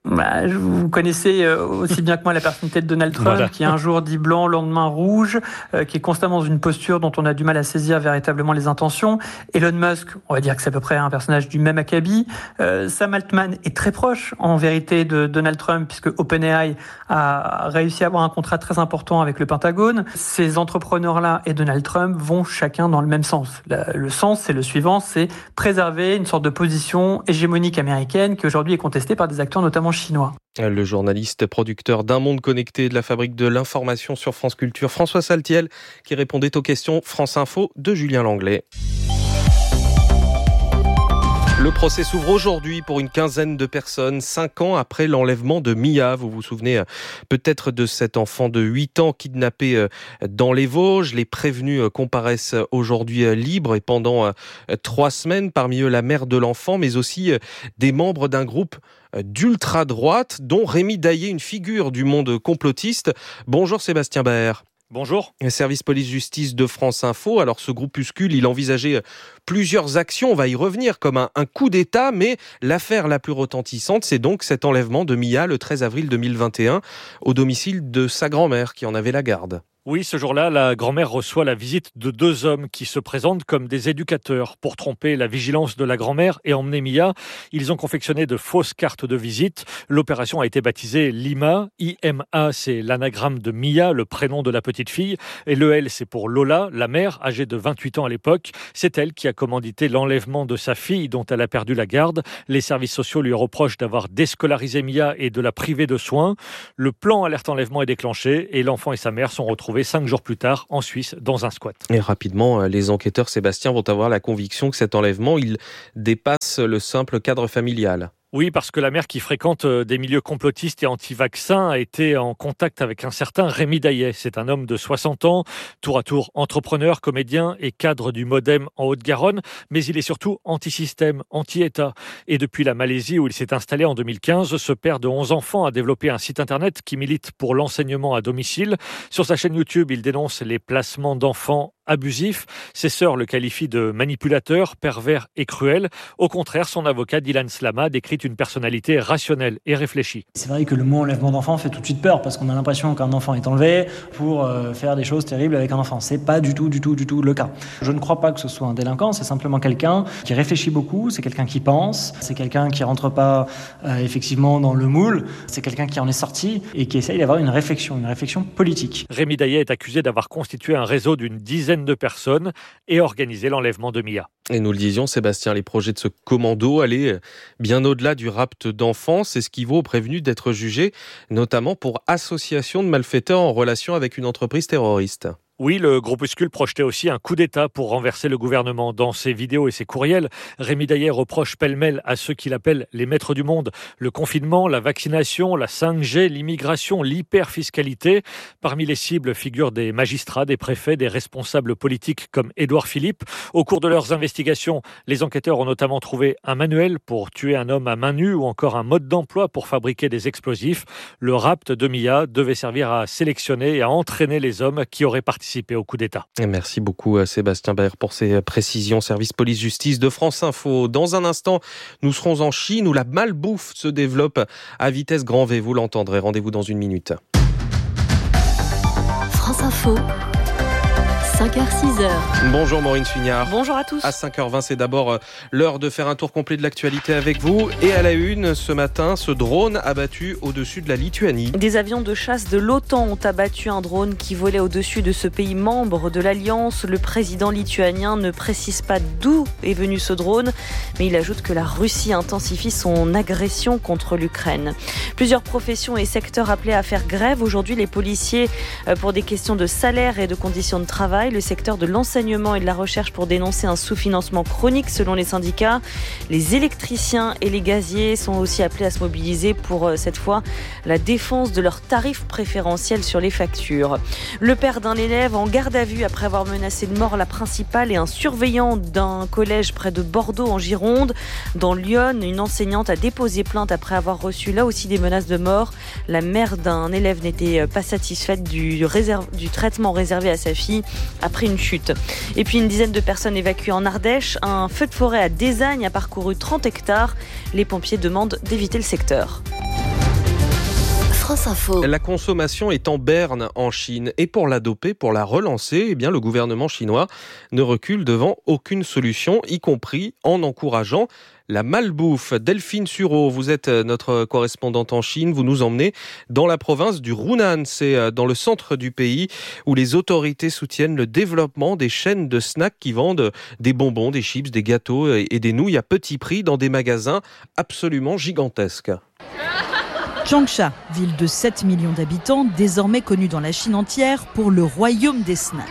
Vous connaissez aussi bien que moi la personnalité de Donald Trump, voilà, qui un jour dit blanc, le lendemain rouge, qui est constamment dans une posture dont on a du mal à saisir véritablement les intentions. Elon Musk, on va dire que c'est à peu près un personnage du même acabit. Sam Altman est très proche, en vérité, de Donald Trump, puisque OpenAI a réussi à avoir un contrat très important avec le Pentagone. Ces entrepreneurs-là et Donald Trump vont chacun dans le même sens. Le sens, c'est le suivant, c'est préserver une sorte de position hégémonique américaine qui aujourd'hui est contestée par des acteurs notamment chinois. Le journaliste producteur d'un monde connecté de la fabrique de l'information sur France Culture, François Saltiel, qui répondait aux questions France Info de Julien Langlais. Le procès s'ouvre aujourd'hui pour une quinzaine de personnes, 5 ans après l'enlèvement de Mia. Vous vous souvenez peut-être de cet enfant de 8 ans kidnappé dans les Vosges. Les prévenus comparaissent aujourd'hui libres et pendant 3 semaines, parmi eux la mère de l'enfant, mais aussi des membres d'un groupe d'ultra-droite, dont Rémi Daillé, une figure du monde complotiste. Bonjour Sébastien Baer. Bonjour. Service police-justice de France Info. Alors ce groupuscule, il envisageait plusieurs actions, on va y revenir, comme un coup d'État, mais l'affaire la plus retentissante, c'est donc cet enlèvement de Mia le 13 avril 2021 au domicile de sa grand-mère qui en avait la garde. Oui, ce jour-là, la grand-mère reçoit la visite de 2 hommes qui se présentent comme des éducateurs. Pour tromper la vigilance de la grand-mère et emmener Mia, ils ont confectionné de fausses cartes de visite. L'opération a été baptisée Lima. IMA, c'est l'anagramme de Mia, le prénom de la petite fille. Et le L, c'est pour Lola, la mère, âgée de 28 ans à l'époque. C'est elle qui a commandité l'enlèvement de sa fille dont elle a perdu la garde. Les services sociaux lui reprochent d'avoir déscolarisé Mia et de la priver de soins. Le plan alerte enlèvement est déclenché et l'enfant et sa mère sont retrouvés 5 jours plus tard en Suisse dans un squat. Et rapidement, les enquêteurs, Sébastien, vont avoir la conviction que cet enlèvement, il dépasse le simple cadre familial. Oui, parce que la mère qui fréquente des milieux complotistes et anti-vaccins a été en contact avec un certain Rémi Daillé. C'est un homme de 60 ans, tour à tour entrepreneur, comédien et cadre du Modem en Haute-Garonne, mais il est surtout anti-système, anti-État. Et depuis la Malaisie où il s'est installé en 2015, ce père de 11 enfants a développé un site internet qui milite pour l'enseignement à domicile. Sur sa chaîne YouTube, il dénonce les placements d'enfants abusif. Ses sœurs le qualifient de manipulateur, pervers et cruel. Au contraire, son avocat Dylan Slama décrit une personnalité rationnelle et réfléchie. C'est vrai que le mot enlèvement d'enfant fait tout de suite peur parce qu'on a l'impression qu'un enfant est enlevé pour faire des choses terribles avec un enfant. C'est pas du tout le cas. Je ne crois pas que ce soit un délinquant, c'est simplement quelqu'un qui réfléchit beaucoup, c'est quelqu'un qui pense, c'est quelqu'un qui rentre pas effectivement dans le moule, c'est quelqu'un qui en est sorti et qui essaye d'avoir une réflexion politique. Rémi Daillé est accusé d'avoir constitué un réseau d'une dizaine de personnes et organisé l'enlèvement de Mia. Et nous le disions, Sébastien, les projets de ce commando allaient bien au-delà du rapt d'enfants. C'est ce qui vaut aux prévenus d'être jugés, notamment pour association de malfaiteurs en relation avec une entreprise terroriste. Oui, le groupuscule projetait aussi un coup d'État pour renverser le gouvernement. Dans ses vidéos et ses courriels, Rémi Daillé reproche pêle-mêle à ceux qu'il appelle les maîtres du monde le confinement, la vaccination, la 5G, l'immigration, l'hyperfiscalité. Parmi les cibles figurent des magistrats, des préfets, des responsables politiques comme Édouard Philippe. Au cours de leurs investigations, les enquêteurs ont notamment trouvé un manuel pour tuer un homme à main nue ou encore un mode d'emploi pour fabriquer des explosifs. Le rapt de Mia devait servir à sélectionner et à entraîner les hommes qui auraient participé au coup d'État. Merci beaucoup Sébastien Baer pour ces précisions. Service police-justice de France Info. Dans un instant, nous serons en Chine où la malbouffe se développe à vitesse grand V. Vous l'entendrez. Rendez-vous dans 1 minute. France Info. 5h-6h. Bonjour Maureen Suignard. Bonjour à tous. À 5h20, c'est d'abord l'heure de faire un tour complet de l'actualité avec vous. Et à la une, ce matin, ce drone abattu au-dessus de la Lituanie. Des avions de chasse de l'OTAN ont abattu un drone qui volait au-dessus de ce pays membre de l'Alliance. Le président lituanien ne précise pas d'où est venu ce drone, mais il ajoute que la Russie intensifie son agression contre l'Ukraine. Plusieurs professions et secteurs appelés à faire grève. Aujourd'hui, les policiers pour des questions de salaire et de conditions de travail. Le secteur de l'enseignement et de la recherche pour dénoncer un sous-financement chronique selon les syndicats. Les électriciens et les gaziers sont aussi appelés à se mobiliser pour cette fois la défense de leurs tarifs préférentiels sur les factures. Le père d'un élève en garde à vue après avoir menacé de mort la principale et un surveillant d'un collège près de Bordeaux en Gironde. Dans Lyon, une enseignante a déposé plainte après avoir reçu là aussi des menaces de mort. La mère d'un élève n'était pas satisfaite du traitement réservé à sa fille après une chute. Et puis une dizaine de personnes évacuées en Ardèche. Un feu de forêt à Désagne a parcouru 30 hectares. Les pompiers demandent d'éviter le secteur. France Info. La consommation est en berne en Chine et pour la doper, pour la relancer, le gouvernement chinois ne recule devant aucune solution, y compris en encourageant la malbouffe. Delphine Sureau, vous êtes notre correspondante en Chine. Vous nous emmenez dans la province du Hunan. C'est dans le centre du pays où les autorités soutiennent le développement des chaînes de snacks qui vendent des bonbons, des chips, des gâteaux et des nouilles à petit prix dans des magasins absolument gigantesques. Changsha, ville de 7 millions d'habitants, désormais connue dans la Chine entière pour le royaume des snacks.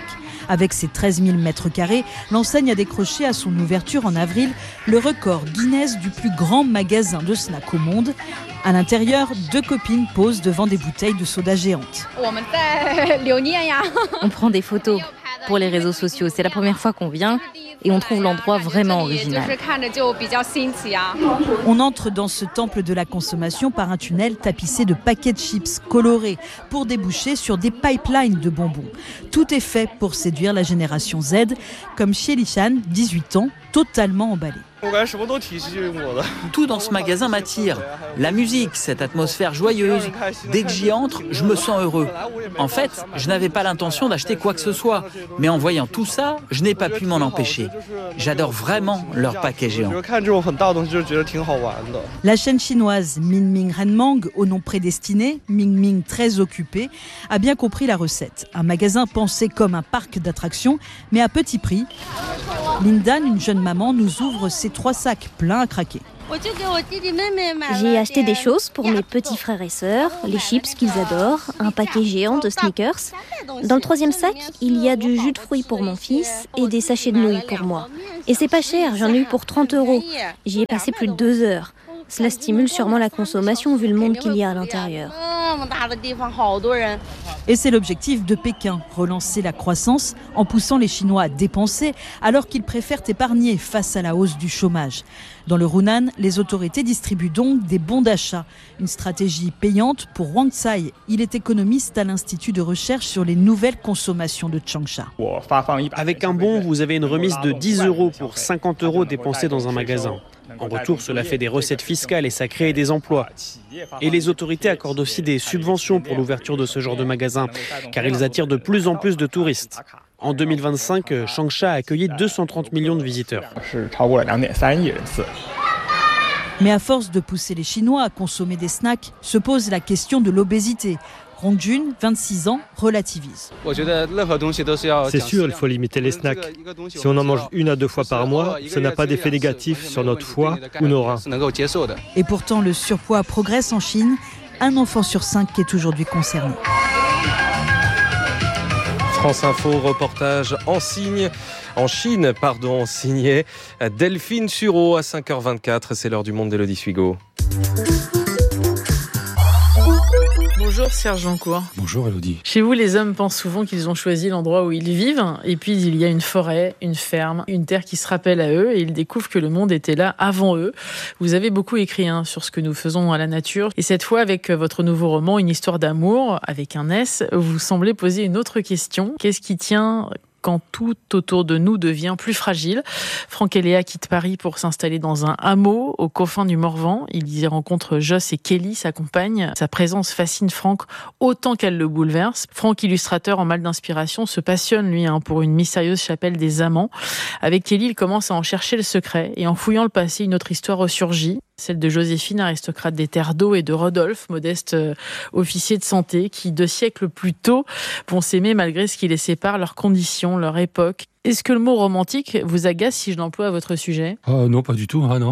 Avec ses 13 000 mètres carrés, l'enseigne a décroché à son ouverture en avril le record Guinness du plus grand magasin de snacks au monde. À l'intérieur, 2 copines posent devant des bouteilles de soda géantes. On prend des photos pour les réseaux sociaux. C'est la première fois qu'on vient et on trouve l'endroit vraiment original. On entre dans ce temple de la consommation par un tunnel tapissé de paquets de chips colorés pour déboucher sur des pipelines de bonbons. Tout est fait pour séduire la génération Z, comme Shielishan, 18 ans, totalement emballé. Tout dans ce magasin m'attire. La musique, cette atmosphère joyeuse. Dès que j'y entre, je me sens heureux. En fait, je n'avais pas l'intention d'acheter quoi que ce soit. Mais en voyant tout ça, je n'ai pas pu m'en empêcher. J'adore vraiment leur paquet géant. La chaîne chinoise Mingming Renmang, au nom prédestiné, Mingming très occupé, a bien compris la recette. Un magasin pensé comme un parc d'attractions, mais à petit prix. Lindan, une jeune maman, nous ouvre ses 3 sacs pleins à craquer. J'ai acheté des choses pour mes petits frères et sœurs, les chips qu'ils adorent, un paquet géant de sneakers. Dans le 3e sac, il y a du jus de fruits pour mon fils et des sachets de nouilles pour moi. Et c'est pas cher, j'en ai eu pour 30 €. J'y ai passé plus de 2 heures. Cela stimule sûrement la consommation vu le monde qu'il y a à l'intérieur. Et c'est l'objectif de Pékin, relancer la croissance en poussant les Chinois à dépenser alors qu'ils préfèrent épargner face à la hausse du chômage. Dans le Hunan, les autorités distribuent donc des bons d'achat, une stratégie payante pour Wang Tsai. Il est économiste à l'Institut de recherche sur les nouvelles consommations de Changsha. Avec un bon, vous avez une remise de 10 € pour 50 € dépensés dans un magasin. En retour, cela fait des recettes fiscales et ça crée des emplois. Et les autorités accordent aussi des subventions pour l'ouverture de ce genre de magasins, car ils attirent de plus en plus de touristes. En 2025, Changsha a accueilli 230 millions de visiteurs. Mais à force de pousser les Chinois à consommer des snacks, se pose la question de l'obésité. Rongjun, 26 ans, relativise. C'est sûr, il faut limiter les snacks. Si on en mange 1 à 2 fois par mois, ça n'a pas d'effet négatif sur notre foie ou nos reins. Et pourtant, le surpoids progresse en Chine. Un enfant sur 5 est aujourd'hui concerné. France Info, reportage en Chine, signé Delphine Sureau à 5h24. C'est l'heure du monde d'Élodie Suigo. Bonjour Serge Jancourt. Bonjour Élodie. Chez vous, les hommes pensent souvent qu'ils ont choisi l'endroit où ils vivent, et puis il y a une forêt, une ferme, une terre qui se rappelle à eux, et ils découvrent que le monde était là avant eux. Vous avez beaucoup écrit sur ce que nous faisons à la nature, et cette fois avec votre nouveau roman, Une histoire d'amour, avec un S, vous semblez poser une autre question. Qu'est-ce qui tient quand tout autour de nous devient plus fragile? Franck et Léa quittent Paris pour s'installer dans un hameau aux confins du Morvan. Ils y rencontrent Joss et Kelly, sa compagne. Sa présence fascine Franck autant qu'elle le bouleverse. Franck, illustrateur en mal d'inspiration, se passionne, lui, pour une mystérieuse chapelle des amants. Avec Kelly, il commence à en chercher le secret. Et en fouillant le passé, une autre histoire ressurgit. Celle de Joséphine, aristocrate des terres d'eau, et de Rodolphe, modeste officier de santé, qui 2 siècles plus tôt vont s'aimer malgré ce qui les sépare, leurs conditions, leur époque. Est-ce que le mot romantique vous agace si je l'emploie à votre sujet ? Non, pas du tout, non.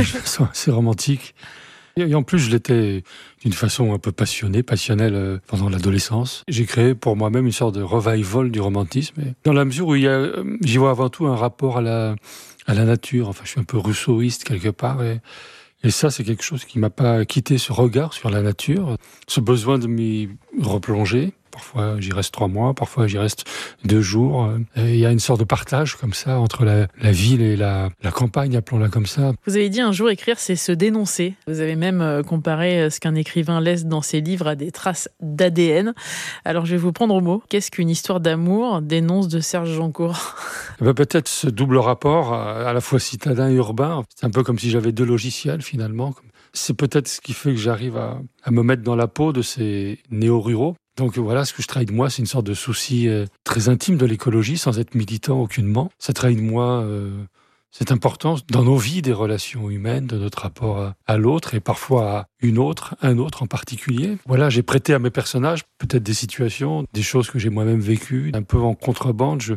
C'est romantique. Et en plus, je l'étais d'une façon un peu passionnelle pendant l'adolescence. J'ai créé pour moi-même une sorte de revival du romantisme. Dans la mesure où j'y vois avant tout un rapport à la nature. Enfin, je suis un peu rousseauiste quelque part. Et ça, c'est quelque chose qui m'a pas quitté, ce regard sur la nature, ce besoin de m'y replonger. Parfois, j'y reste 3 mois, parfois, j'y reste 2 jours. Il y a une sorte de partage comme ça entre la ville et la campagne, appelons-la comme ça. Vous avez dit un jour, écrire, c'est se dénoncer. Vous avez même comparé ce qu'un écrivain laisse dans ses livres à des traces d'ADN. Alors, je vais vous prendre au mot. Qu'est-ce qu'une histoire d'amour dénonce de Serge Jancourt ? Peut-être ce double rapport, à la fois citadin et urbain. C'est un peu comme si j'avais 2 logiciels, finalement. C'est peut-être ce qui fait que j'arrive à me mettre dans la peau de ces néo-ruraux. Donc voilà, ce que je trahis de moi, c'est une sorte de souci très intime de l'écologie, sans être militant aucunement. Ça trahit de moi cette importance dans nos vies des relations humaines, de notre rapport à l'autre, et parfois à un autre en particulier. Voilà, j'ai prêté à mes personnages peut-être des situations, des choses que j'ai moi-même vécues, un peu en contrebande.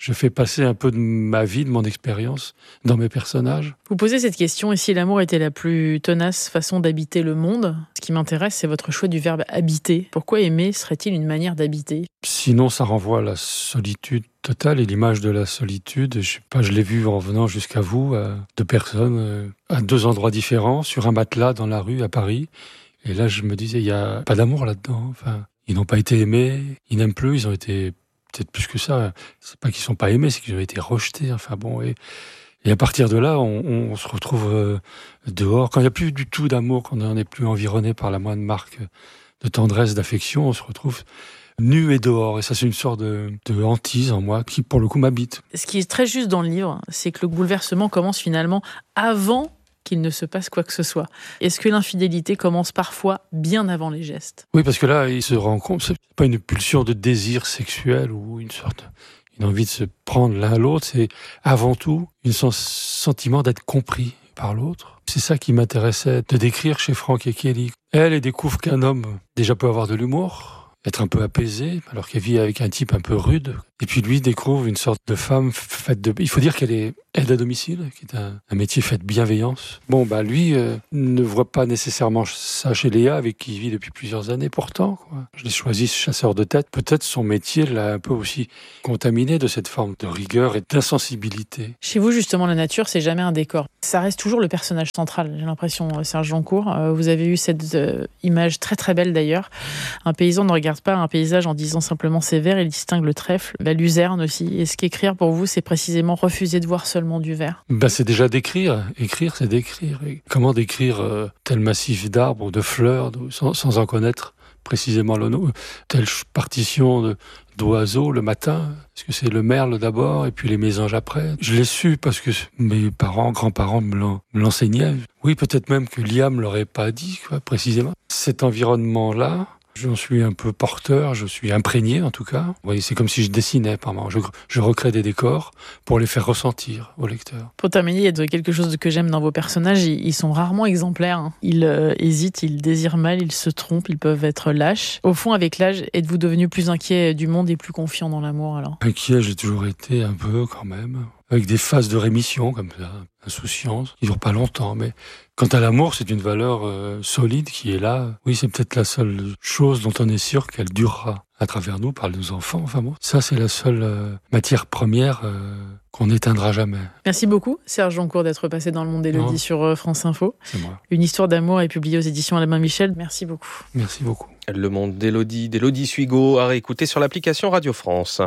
Je fais passer un peu de ma vie, de mon expérience dans mes personnages. Vous posez cette question, et si l'amour était la plus tenace façon d'habiter le monde? Ce qui m'intéresse, c'est votre choix du verbe habiter. Pourquoi aimer serait-il une manière d'habiter? Sinon, ça renvoie à la solitude totale et l'image de la solitude. Je sais pas, je l'ai vu en venant jusqu'à vous, deux personnes, à deux endroits différents, sur un matelas dans la rue à Paris. Et là, je me disais, il n'y a pas d'amour là-dedans. Enfin, ils n'ont pas été aimés, ils n'aiment plus, ils ont été... Peut-être plus que ça, c'est pas qu'ils sont pas aimés, c'est qu'ils ont été rejetés. Enfin bon, et à partir de là, on se retrouve dehors. Quand il n'y a plus du tout d'amour, quand on n'est plus environné par la moindre marque de tendresse, d'affection, on se retrouve nu et dehors. Et ça, c'est une sorte de hantise en moi qui, pour le coup, m'habite. Ce qui est très juste dans le livre, c'est que le bouleversement commence finalement avant qu'il ne se passe quoi que ce soit. Est-ce que l'infidélité commence parfois bien avant les gestes? Oui, parce que là, il se rend compte, c'est pas une pulsion de désir sexuel ou une envie de se prendre l'un à l'autre, c'est avant tout un sentiment d'être compris par l'autre. C'est ça qui m'intéressait de décrire chez Franck et Kelly. Elle découvre qu'un homme déjà peut avoir de l'humour, être un peu apaisé, alors qu'elle vit avec un type un peu rude. Et puis lui découvre une sorte de femme faite de... Il faut dire qu'elle est aide à domicile, qui est un métier fait de bienveillance. Bon, lui ne voit pas nécessairement ça chez Léa, avec qui il vit depuis plusieurs années pourtant, quoi. Je l'ai choisi ce chasseur de tête. Peut-être son métier l'a un peu aussi contaminé de cette forme de rigueur et d'insensibilité. Chez vous, justement, la nature, c'est jamais un décor. Ça reste toujours le personnage central, j'ai l'impression, Serge Joncour. Vous avez eu cette image très très belle d'ailleurs. Un paysan ne regarde pas un paysage en disant simplement c'est vert, il distingue le trèfle, la luzerne aussi. Est-ce qu'écrire pour vous, c'est précisément refuser de voir seulement du vert? C'est déjà d'écrire. Écrire, c'est d'écrire. Et comment décrire tel massif d'arbres ou de fleurs sans en connaître précisément le nom? Telle partition d'oiseaux le matin, est-ce que c'est le merle d'abord et puis les mésanges après? Je l'ai su parce que mes parents, grands-parents me l'enseignaient. Oui, peut-être même que Lia me l'aurait pas dit, précisément. Cet environnement-là, j'en suis un peu porteur, je suis imprégné en tout cas. Vous voyez, c'est comme si je dessinais par moment. Je recrée des décors pour les faire ressentir au lecteur. Pour terminer, il y a quelque chose que j'aime dans vos personnages, ils sont rarement exemplaires. Ils hésitent, ils désirent mal, ils se trompent, ils peuvent être lâches. Au fond, avec l'âge, êtes-vous devenu plus inquiet du monde et plus confiant dans l'amour alors? Inquiet, j'ai toujours été un peu quand même. Avec des phases de rémission comme ça, insouciance, qui ne durent pas longtemps. Mais quant à l'amour, c'est une valeur solide qui est là. Oui, c'est peut-être la seule chose dont on est sûr qu'elle durera à travers nous, par nos enfants. Enfin bon, ça c'est la seule matière première qu'on n'éteindra jamais. Merci beaucoup, Serge Joncour, d'être passé dans Le Monde d'Élodie sur France Info. C'est moi. Une histoire d'amour est publiée aux éditions Albin Michel. Merci beaucoup. Merci beaucoup. Le Monde d'Élodie Suigo à réécouter sur l'application Radio France.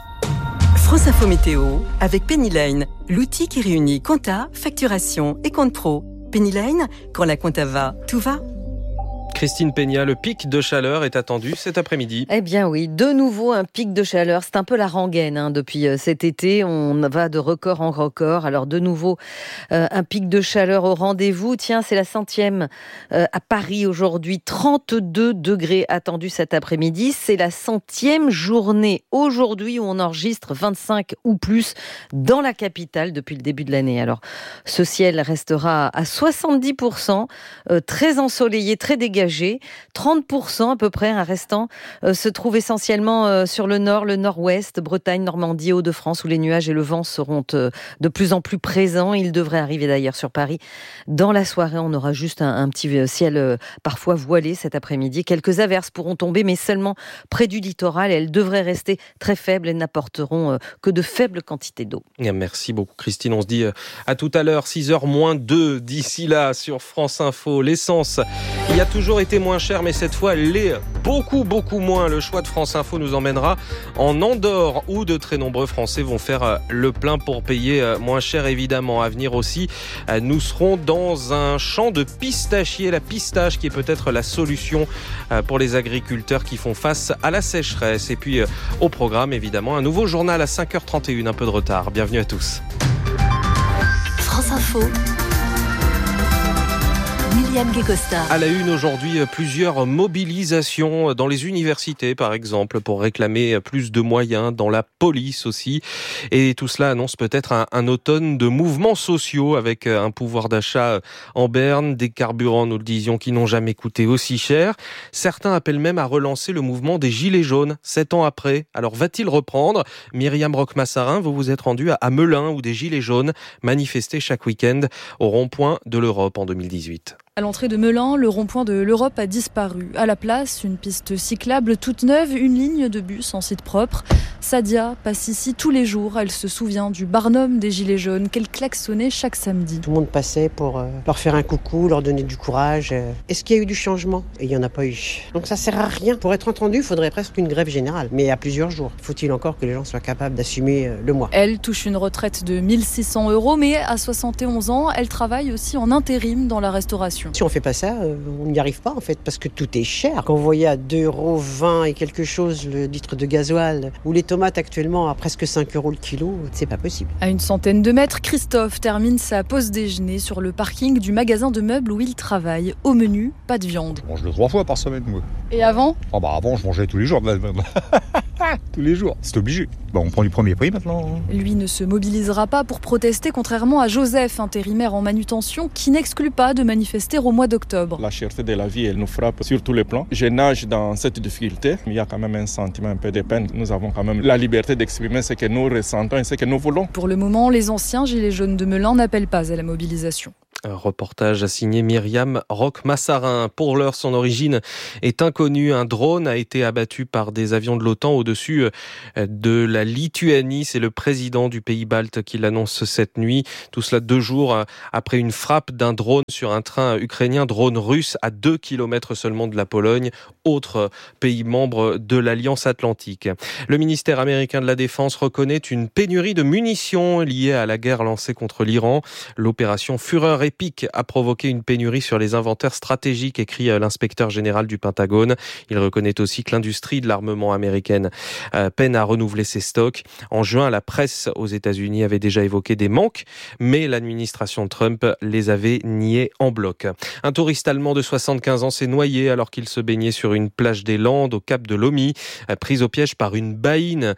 France Info Météo avec Penny Lane, l'outil qui réunit compta, facturation et compte pro. Penny Lane, quand la compta va, tout va. Christine Peña, le pic de chaleur est attendu cet après-midi. Eh bien oui, de nouveau un pic de chaleur. C'est un peu la rengaine depuis cet été. On va de record en record. Alors de nouveau, un pic de chaleur au rendez-vous. Tiens, c'est la 100e à Paris aujourd'hui. 32 degrés attendus cet après-midi. C'est la 100e journée aujourd'hui où on enregistre 25 ou plus dans la capitale depuis le début de l'année. Alors ce ciel restera à 70%, très ensoleillé, très dégagé. 30% à peu près, un restant se trouve essentiellement sur le nord, le nord-ouest, Bretagne, Normandie, Hauts-de-France, où les nuages et le vent seront de plus en plus présents. Ils devraient arriver d'ailleurs sur Paris. Dans la soirée, on aura juste un petit ciel parfois voilé cet après-midi. Quelques averses pourront tomber, mais seulement près du littoral. Elles devraient rester très faibles et n'apporteront que de faibles quantités d'eau. Merci beaucoup Christine. On se dit à tout à l'heure, 6h moins 2. D'ici là, sur France Info, l'essence, il y a toujours été moins cher, mais cette fois, elle l'est beaucoup moins. Le choix de France Info nous emmènera en Andorre, où de très nombreux Français vont faire le plein pour payer moins cher, évidemment. À venir aussi, nous serons dans un champ de pistachiers, la pistache qui est peut-être la solution pour les agriculteurs qui font face à la sécheresse. Et puis, au programme, évidemment, un nouveau journal à 5h31, un peu de retard. Bienvenue à tous. France Info. William Guécosta. À la une aujourd'hui, plusieurs mobilisations dans les universités, par exemple, pour réclamer plus de moyens, dans la police aussi. Et tout cela annonce peut-être un automne de mouvements sociaux avec un pouvoir d'achat en berne, des carburants, nous le disions, qui n'ont jamais coûté aussi cher. Certains appellent même à relancer le mouvement des Gilets jaunes, 7 ans après. Alors va-t-il reprendre ? Myriam Roch-Massarin, vous vous êtes rendue à Melun, où des Gilets jaunes manifestaient chaque week-end au rond-point de l'Europe en 2018. À l'entrée de Melun, le rond-point de l'Europe a disparu. À la place, une piste cyclable toute neuve, une ligne de bus en site propre. Sadia passe ici tous les jours. Elle se souvient du Barnum des Gilets jaunes qu'elle klaxonnait chaque samedi. Tout le monde passait pour leur faire un coucou, leur donner du courage. Est-ce qu'il y a eu du changement ? Et il n'y en a pas eu. Donc ça sert à rien. Pour être entendu, il faudrait presque une grève générale, mais à plusieurs jours. Faut-il encore que les gens soient capables d'assumer le mois ? Elle touche une retraite de 1 600 €, mais à 71 ans, elle travaille aussi en intérim dans la restauration. Si on fait pas ça, on n'y arrive pas en fait, parce que tout est cher. Quand vous voyez à 2,20 € et quelque chose le litre de gasoil, ou les tomates actuellement à presque 5 € le kilo, c'est pas possible. À une centaine de mètres, Christophe termine sa pause déjeuner sur le parking du magasin de meubles où il travaille. Au menu, pas de viande. Je mange 3 fois par semaine, moi. Et avant ? Avant, je mangeais tous les jours. Tous les jours, c'est obligé. On prend du premier prix maintenant. Lui ne se mobilisera pas pour protester, contrairement à Joseph, intérimaire en manutention, qui n'exclut pas de manifester au mois d'octobre. La cherté de la vie, elle nous frappe sur tous les plans. Je nage dans cette difficulté. Il y a quand même un sentiment un peu de peine. Nous avons quand même la liberté d'exprimer ce que nous ressentons et ce que nous voulons. Pour le moment, les anciens Gilets jaunes de Melun n'appellent pas à la mobilisation. Un reportage signé Myriam Roch-Massarin. Pour l'heure, son origine est inconnue. Un drone a été abattu par des avions de l'OTAN au-dessus de la Lituanie. C'est le président du pays balte qui l'annonce cette nuit. Tout cela 2 jours après une frappe d'un drone sur un train ukrainien, drone russe à 2 km seulement de la Pologne, autre pays membre de l'Alliance Atlantique. Le ministère américain de la Défense reconnaît une pénurie de munitions liée à la guerre lancée contre l'Iran. L'opération Fureur épique a provoqué une pénurie sur les inventaires stratégiques, écrit l'inspecteur général du Pentagone. Il reconnaît aussi que l'industrie de l'armement américaine peine à renouveler ses stocks. En juin, la presse aux États-Unis avait déjà évoqué des manques, mais l'administration Trump les avait niés en bloc. Un touriste allemand de 75 ans s'est noyé alors qu'il se baignait sur une plage des Landes au cap de Lomy, pris au piège par une baïne.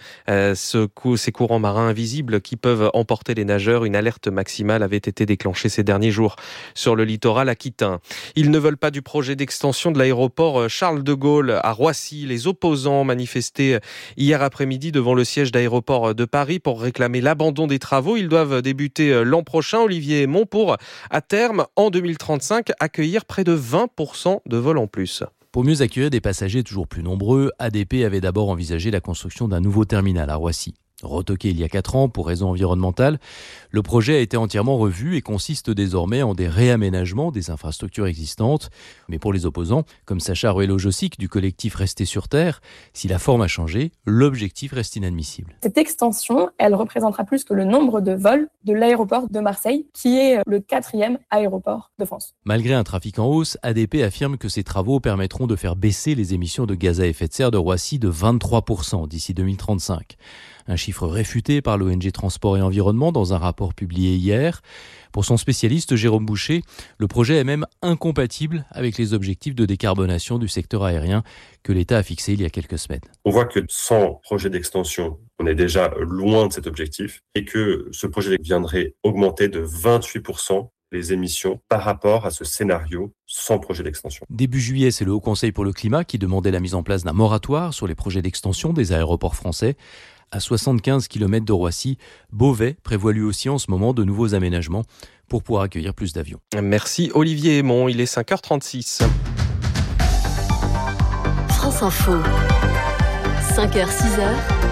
Ces courants marins invisibles qui peuvent emporter les nageurs, une alerte maximale avait été déclenchée ces derniers jours sur le littoral aquitain. Ils ne veulent pas du projet d'extension de l'aéroport Charles de Gaulle à Roissy. Les opposants manifestaient hier après-midi devant le siège d'aéroport de Paris pour réclamer l'abandon des travaux. Ils doivent débuter l'an prochain, Olivier Aymon, pour, à terme, en 2035, accueillir près de 20% de vols en plus. Pour mieux accueillir des passagers toujours plus nombreux, ADP avait d'abord envisagé la construction d'un nouveau terminal à Roissy. Retoqué il y a 4 ans pour raisons environnementales, le projet a été entièrement revu et consiste désormais en des réaménagements des infrastructures existantes. Mais pour les opposants, comme Sacha Ruello-Jossic du collectif Rester sur Terre, si la forme a changé, l'objectif reste inadmissible. Cette extension, elle représentera plus que le nombre de vols de l'aéroport de Marseille, qui est le 4e aéroport de France. Malgré un trafic en hausse, ADP affirme que ces travaux permettront de faire baisser les émissions de gaz à effet de serre de Roissy de 23% d'ici 2035. Un chiffre réfuté par l'ONG Transport et Environnement dans un rapport publié hier. Pour son spécialiste Jérôme Boucher, le projet est même incompatible avec les objectifs de décarbonation du secteur aérien que l'État a fixé il y a quelques semaines. On voit que sans projet d'extension, on est déjà loin de cet objectif et que ce projet viendrait augmenter de 28% les émissions par rapport à ce scénario sans projet d'extension. Début juillet, c'est le Haut Conseil pour le climat qui demandait la mise en place d'un moratoire sur les projets d'extension des aéroports français. À 75 km de Roissy, Beauvais prévoit lui aussi en ce moment de nouveaux aménagements pour pouvoir accueillir plus d'avions. Merci Olivier Aymon, il est 5h36. France Info, 5h, 6h,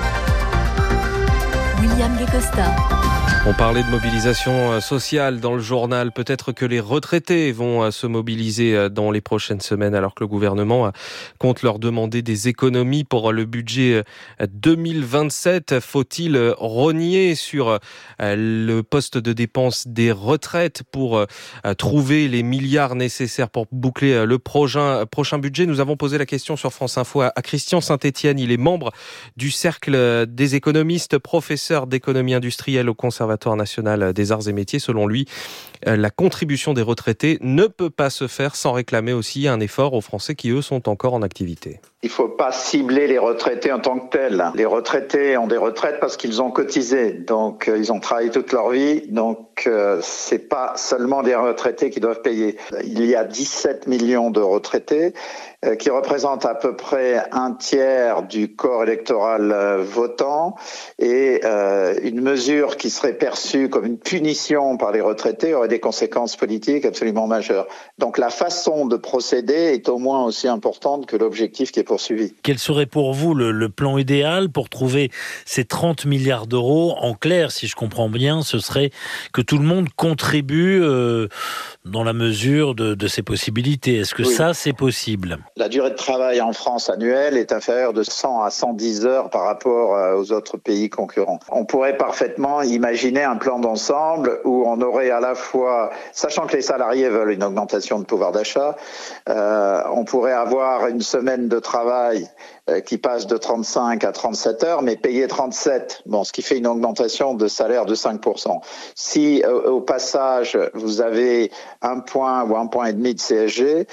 William Guécosta. On parlait de mobilisation sociale dans le journal. Peut-être que les retraités vont se mobiliser dans les prochaines semaines alors que le gouvernement compte leur demander des économies pour le budget 2027. Faut-il rogner sur le poste de dépense des retraites pour trouver les milliards nécessaires pour boucler le prochain budget? Nous avons posé la question sur France Info à Christian Saint-Etienne. Il est membre du Cercle des économistes, professeur d'économie industrielle au Conservatoire Conservatoire national des arts et métiers. Selon lui, la contribution des retraités ne peut pas se faire sans réclamer aussi un effort aux Français qui, eux, sont encore en activité. Il ne faut pas cibler les retraités en tant que tels. Les retraités ont des retraites parce qu'ils ont cotisé, donc ils ont travaillé toute leur vie, donc c'est pas seulement les retraités qui doivent payer. Il y a 17 millions de retraités qui représentent à peu près un tiers du corps électoral votant, et une mesure qui serait perçue comme une punition par les retraités aurait des conséquences politiques absolument majeures. Donc la façon de procéder est au moins aussi importante que l'objectif qui est poursuivi. Quel serait pour vous le plan idéal pour trouver ces 30 milliards d'euros ? En clair, si je comprends bien, ce serait que tout le monde contribue dans la mesure de ses possibilités. Est-ce que ça, c'est possible ? La durée de travail en France annuelle est inférieure de 100 à 110 heures par rapport aux autres pays concurrents. On pourrait parfaitement imaginer un plan d'ensemble où on aurait à la fois, sachant que les salariés veulent une augmentation de pouvoir d'achat, on pourrait avoir une semaine de travail qui passe de 35 à 37 heures, mais payé 37. Bon, ce qui fait une augmentation de salaire de 5%. Si, au passage, vous avez 1 point ou 1,5 point de CSG,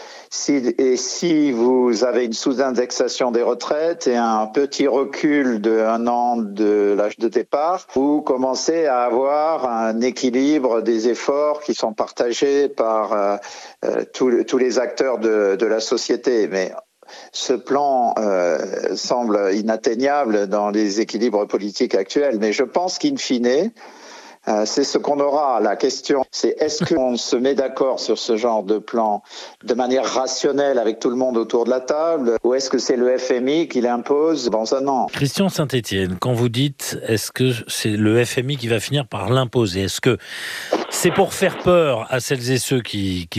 si vous avez une sous-indexation des retraites et un petit recul de 1 an de l'âge de départ, vous commencez à avoir un équilibre des efforts qui sont partagés par tous les acteurs de la société. Mais ce plan semble inatteignable dans les équilibres politiques actuels, mais je pense qu'in fine, c'est ce qu'on aura. La question, c'est est-ce qu'on se met d'accord sur ce genre de plan de manière rationnelle avec tout le monde autour de la table, ou est-ce que c'est le FMI qui l'impose dans un an ? Christian Saint-Etienne, quand vous dites est-ce que c'est le FMI qui va finir par l'imposer, est-ce que c'est pour faire peur à celles et ceux qui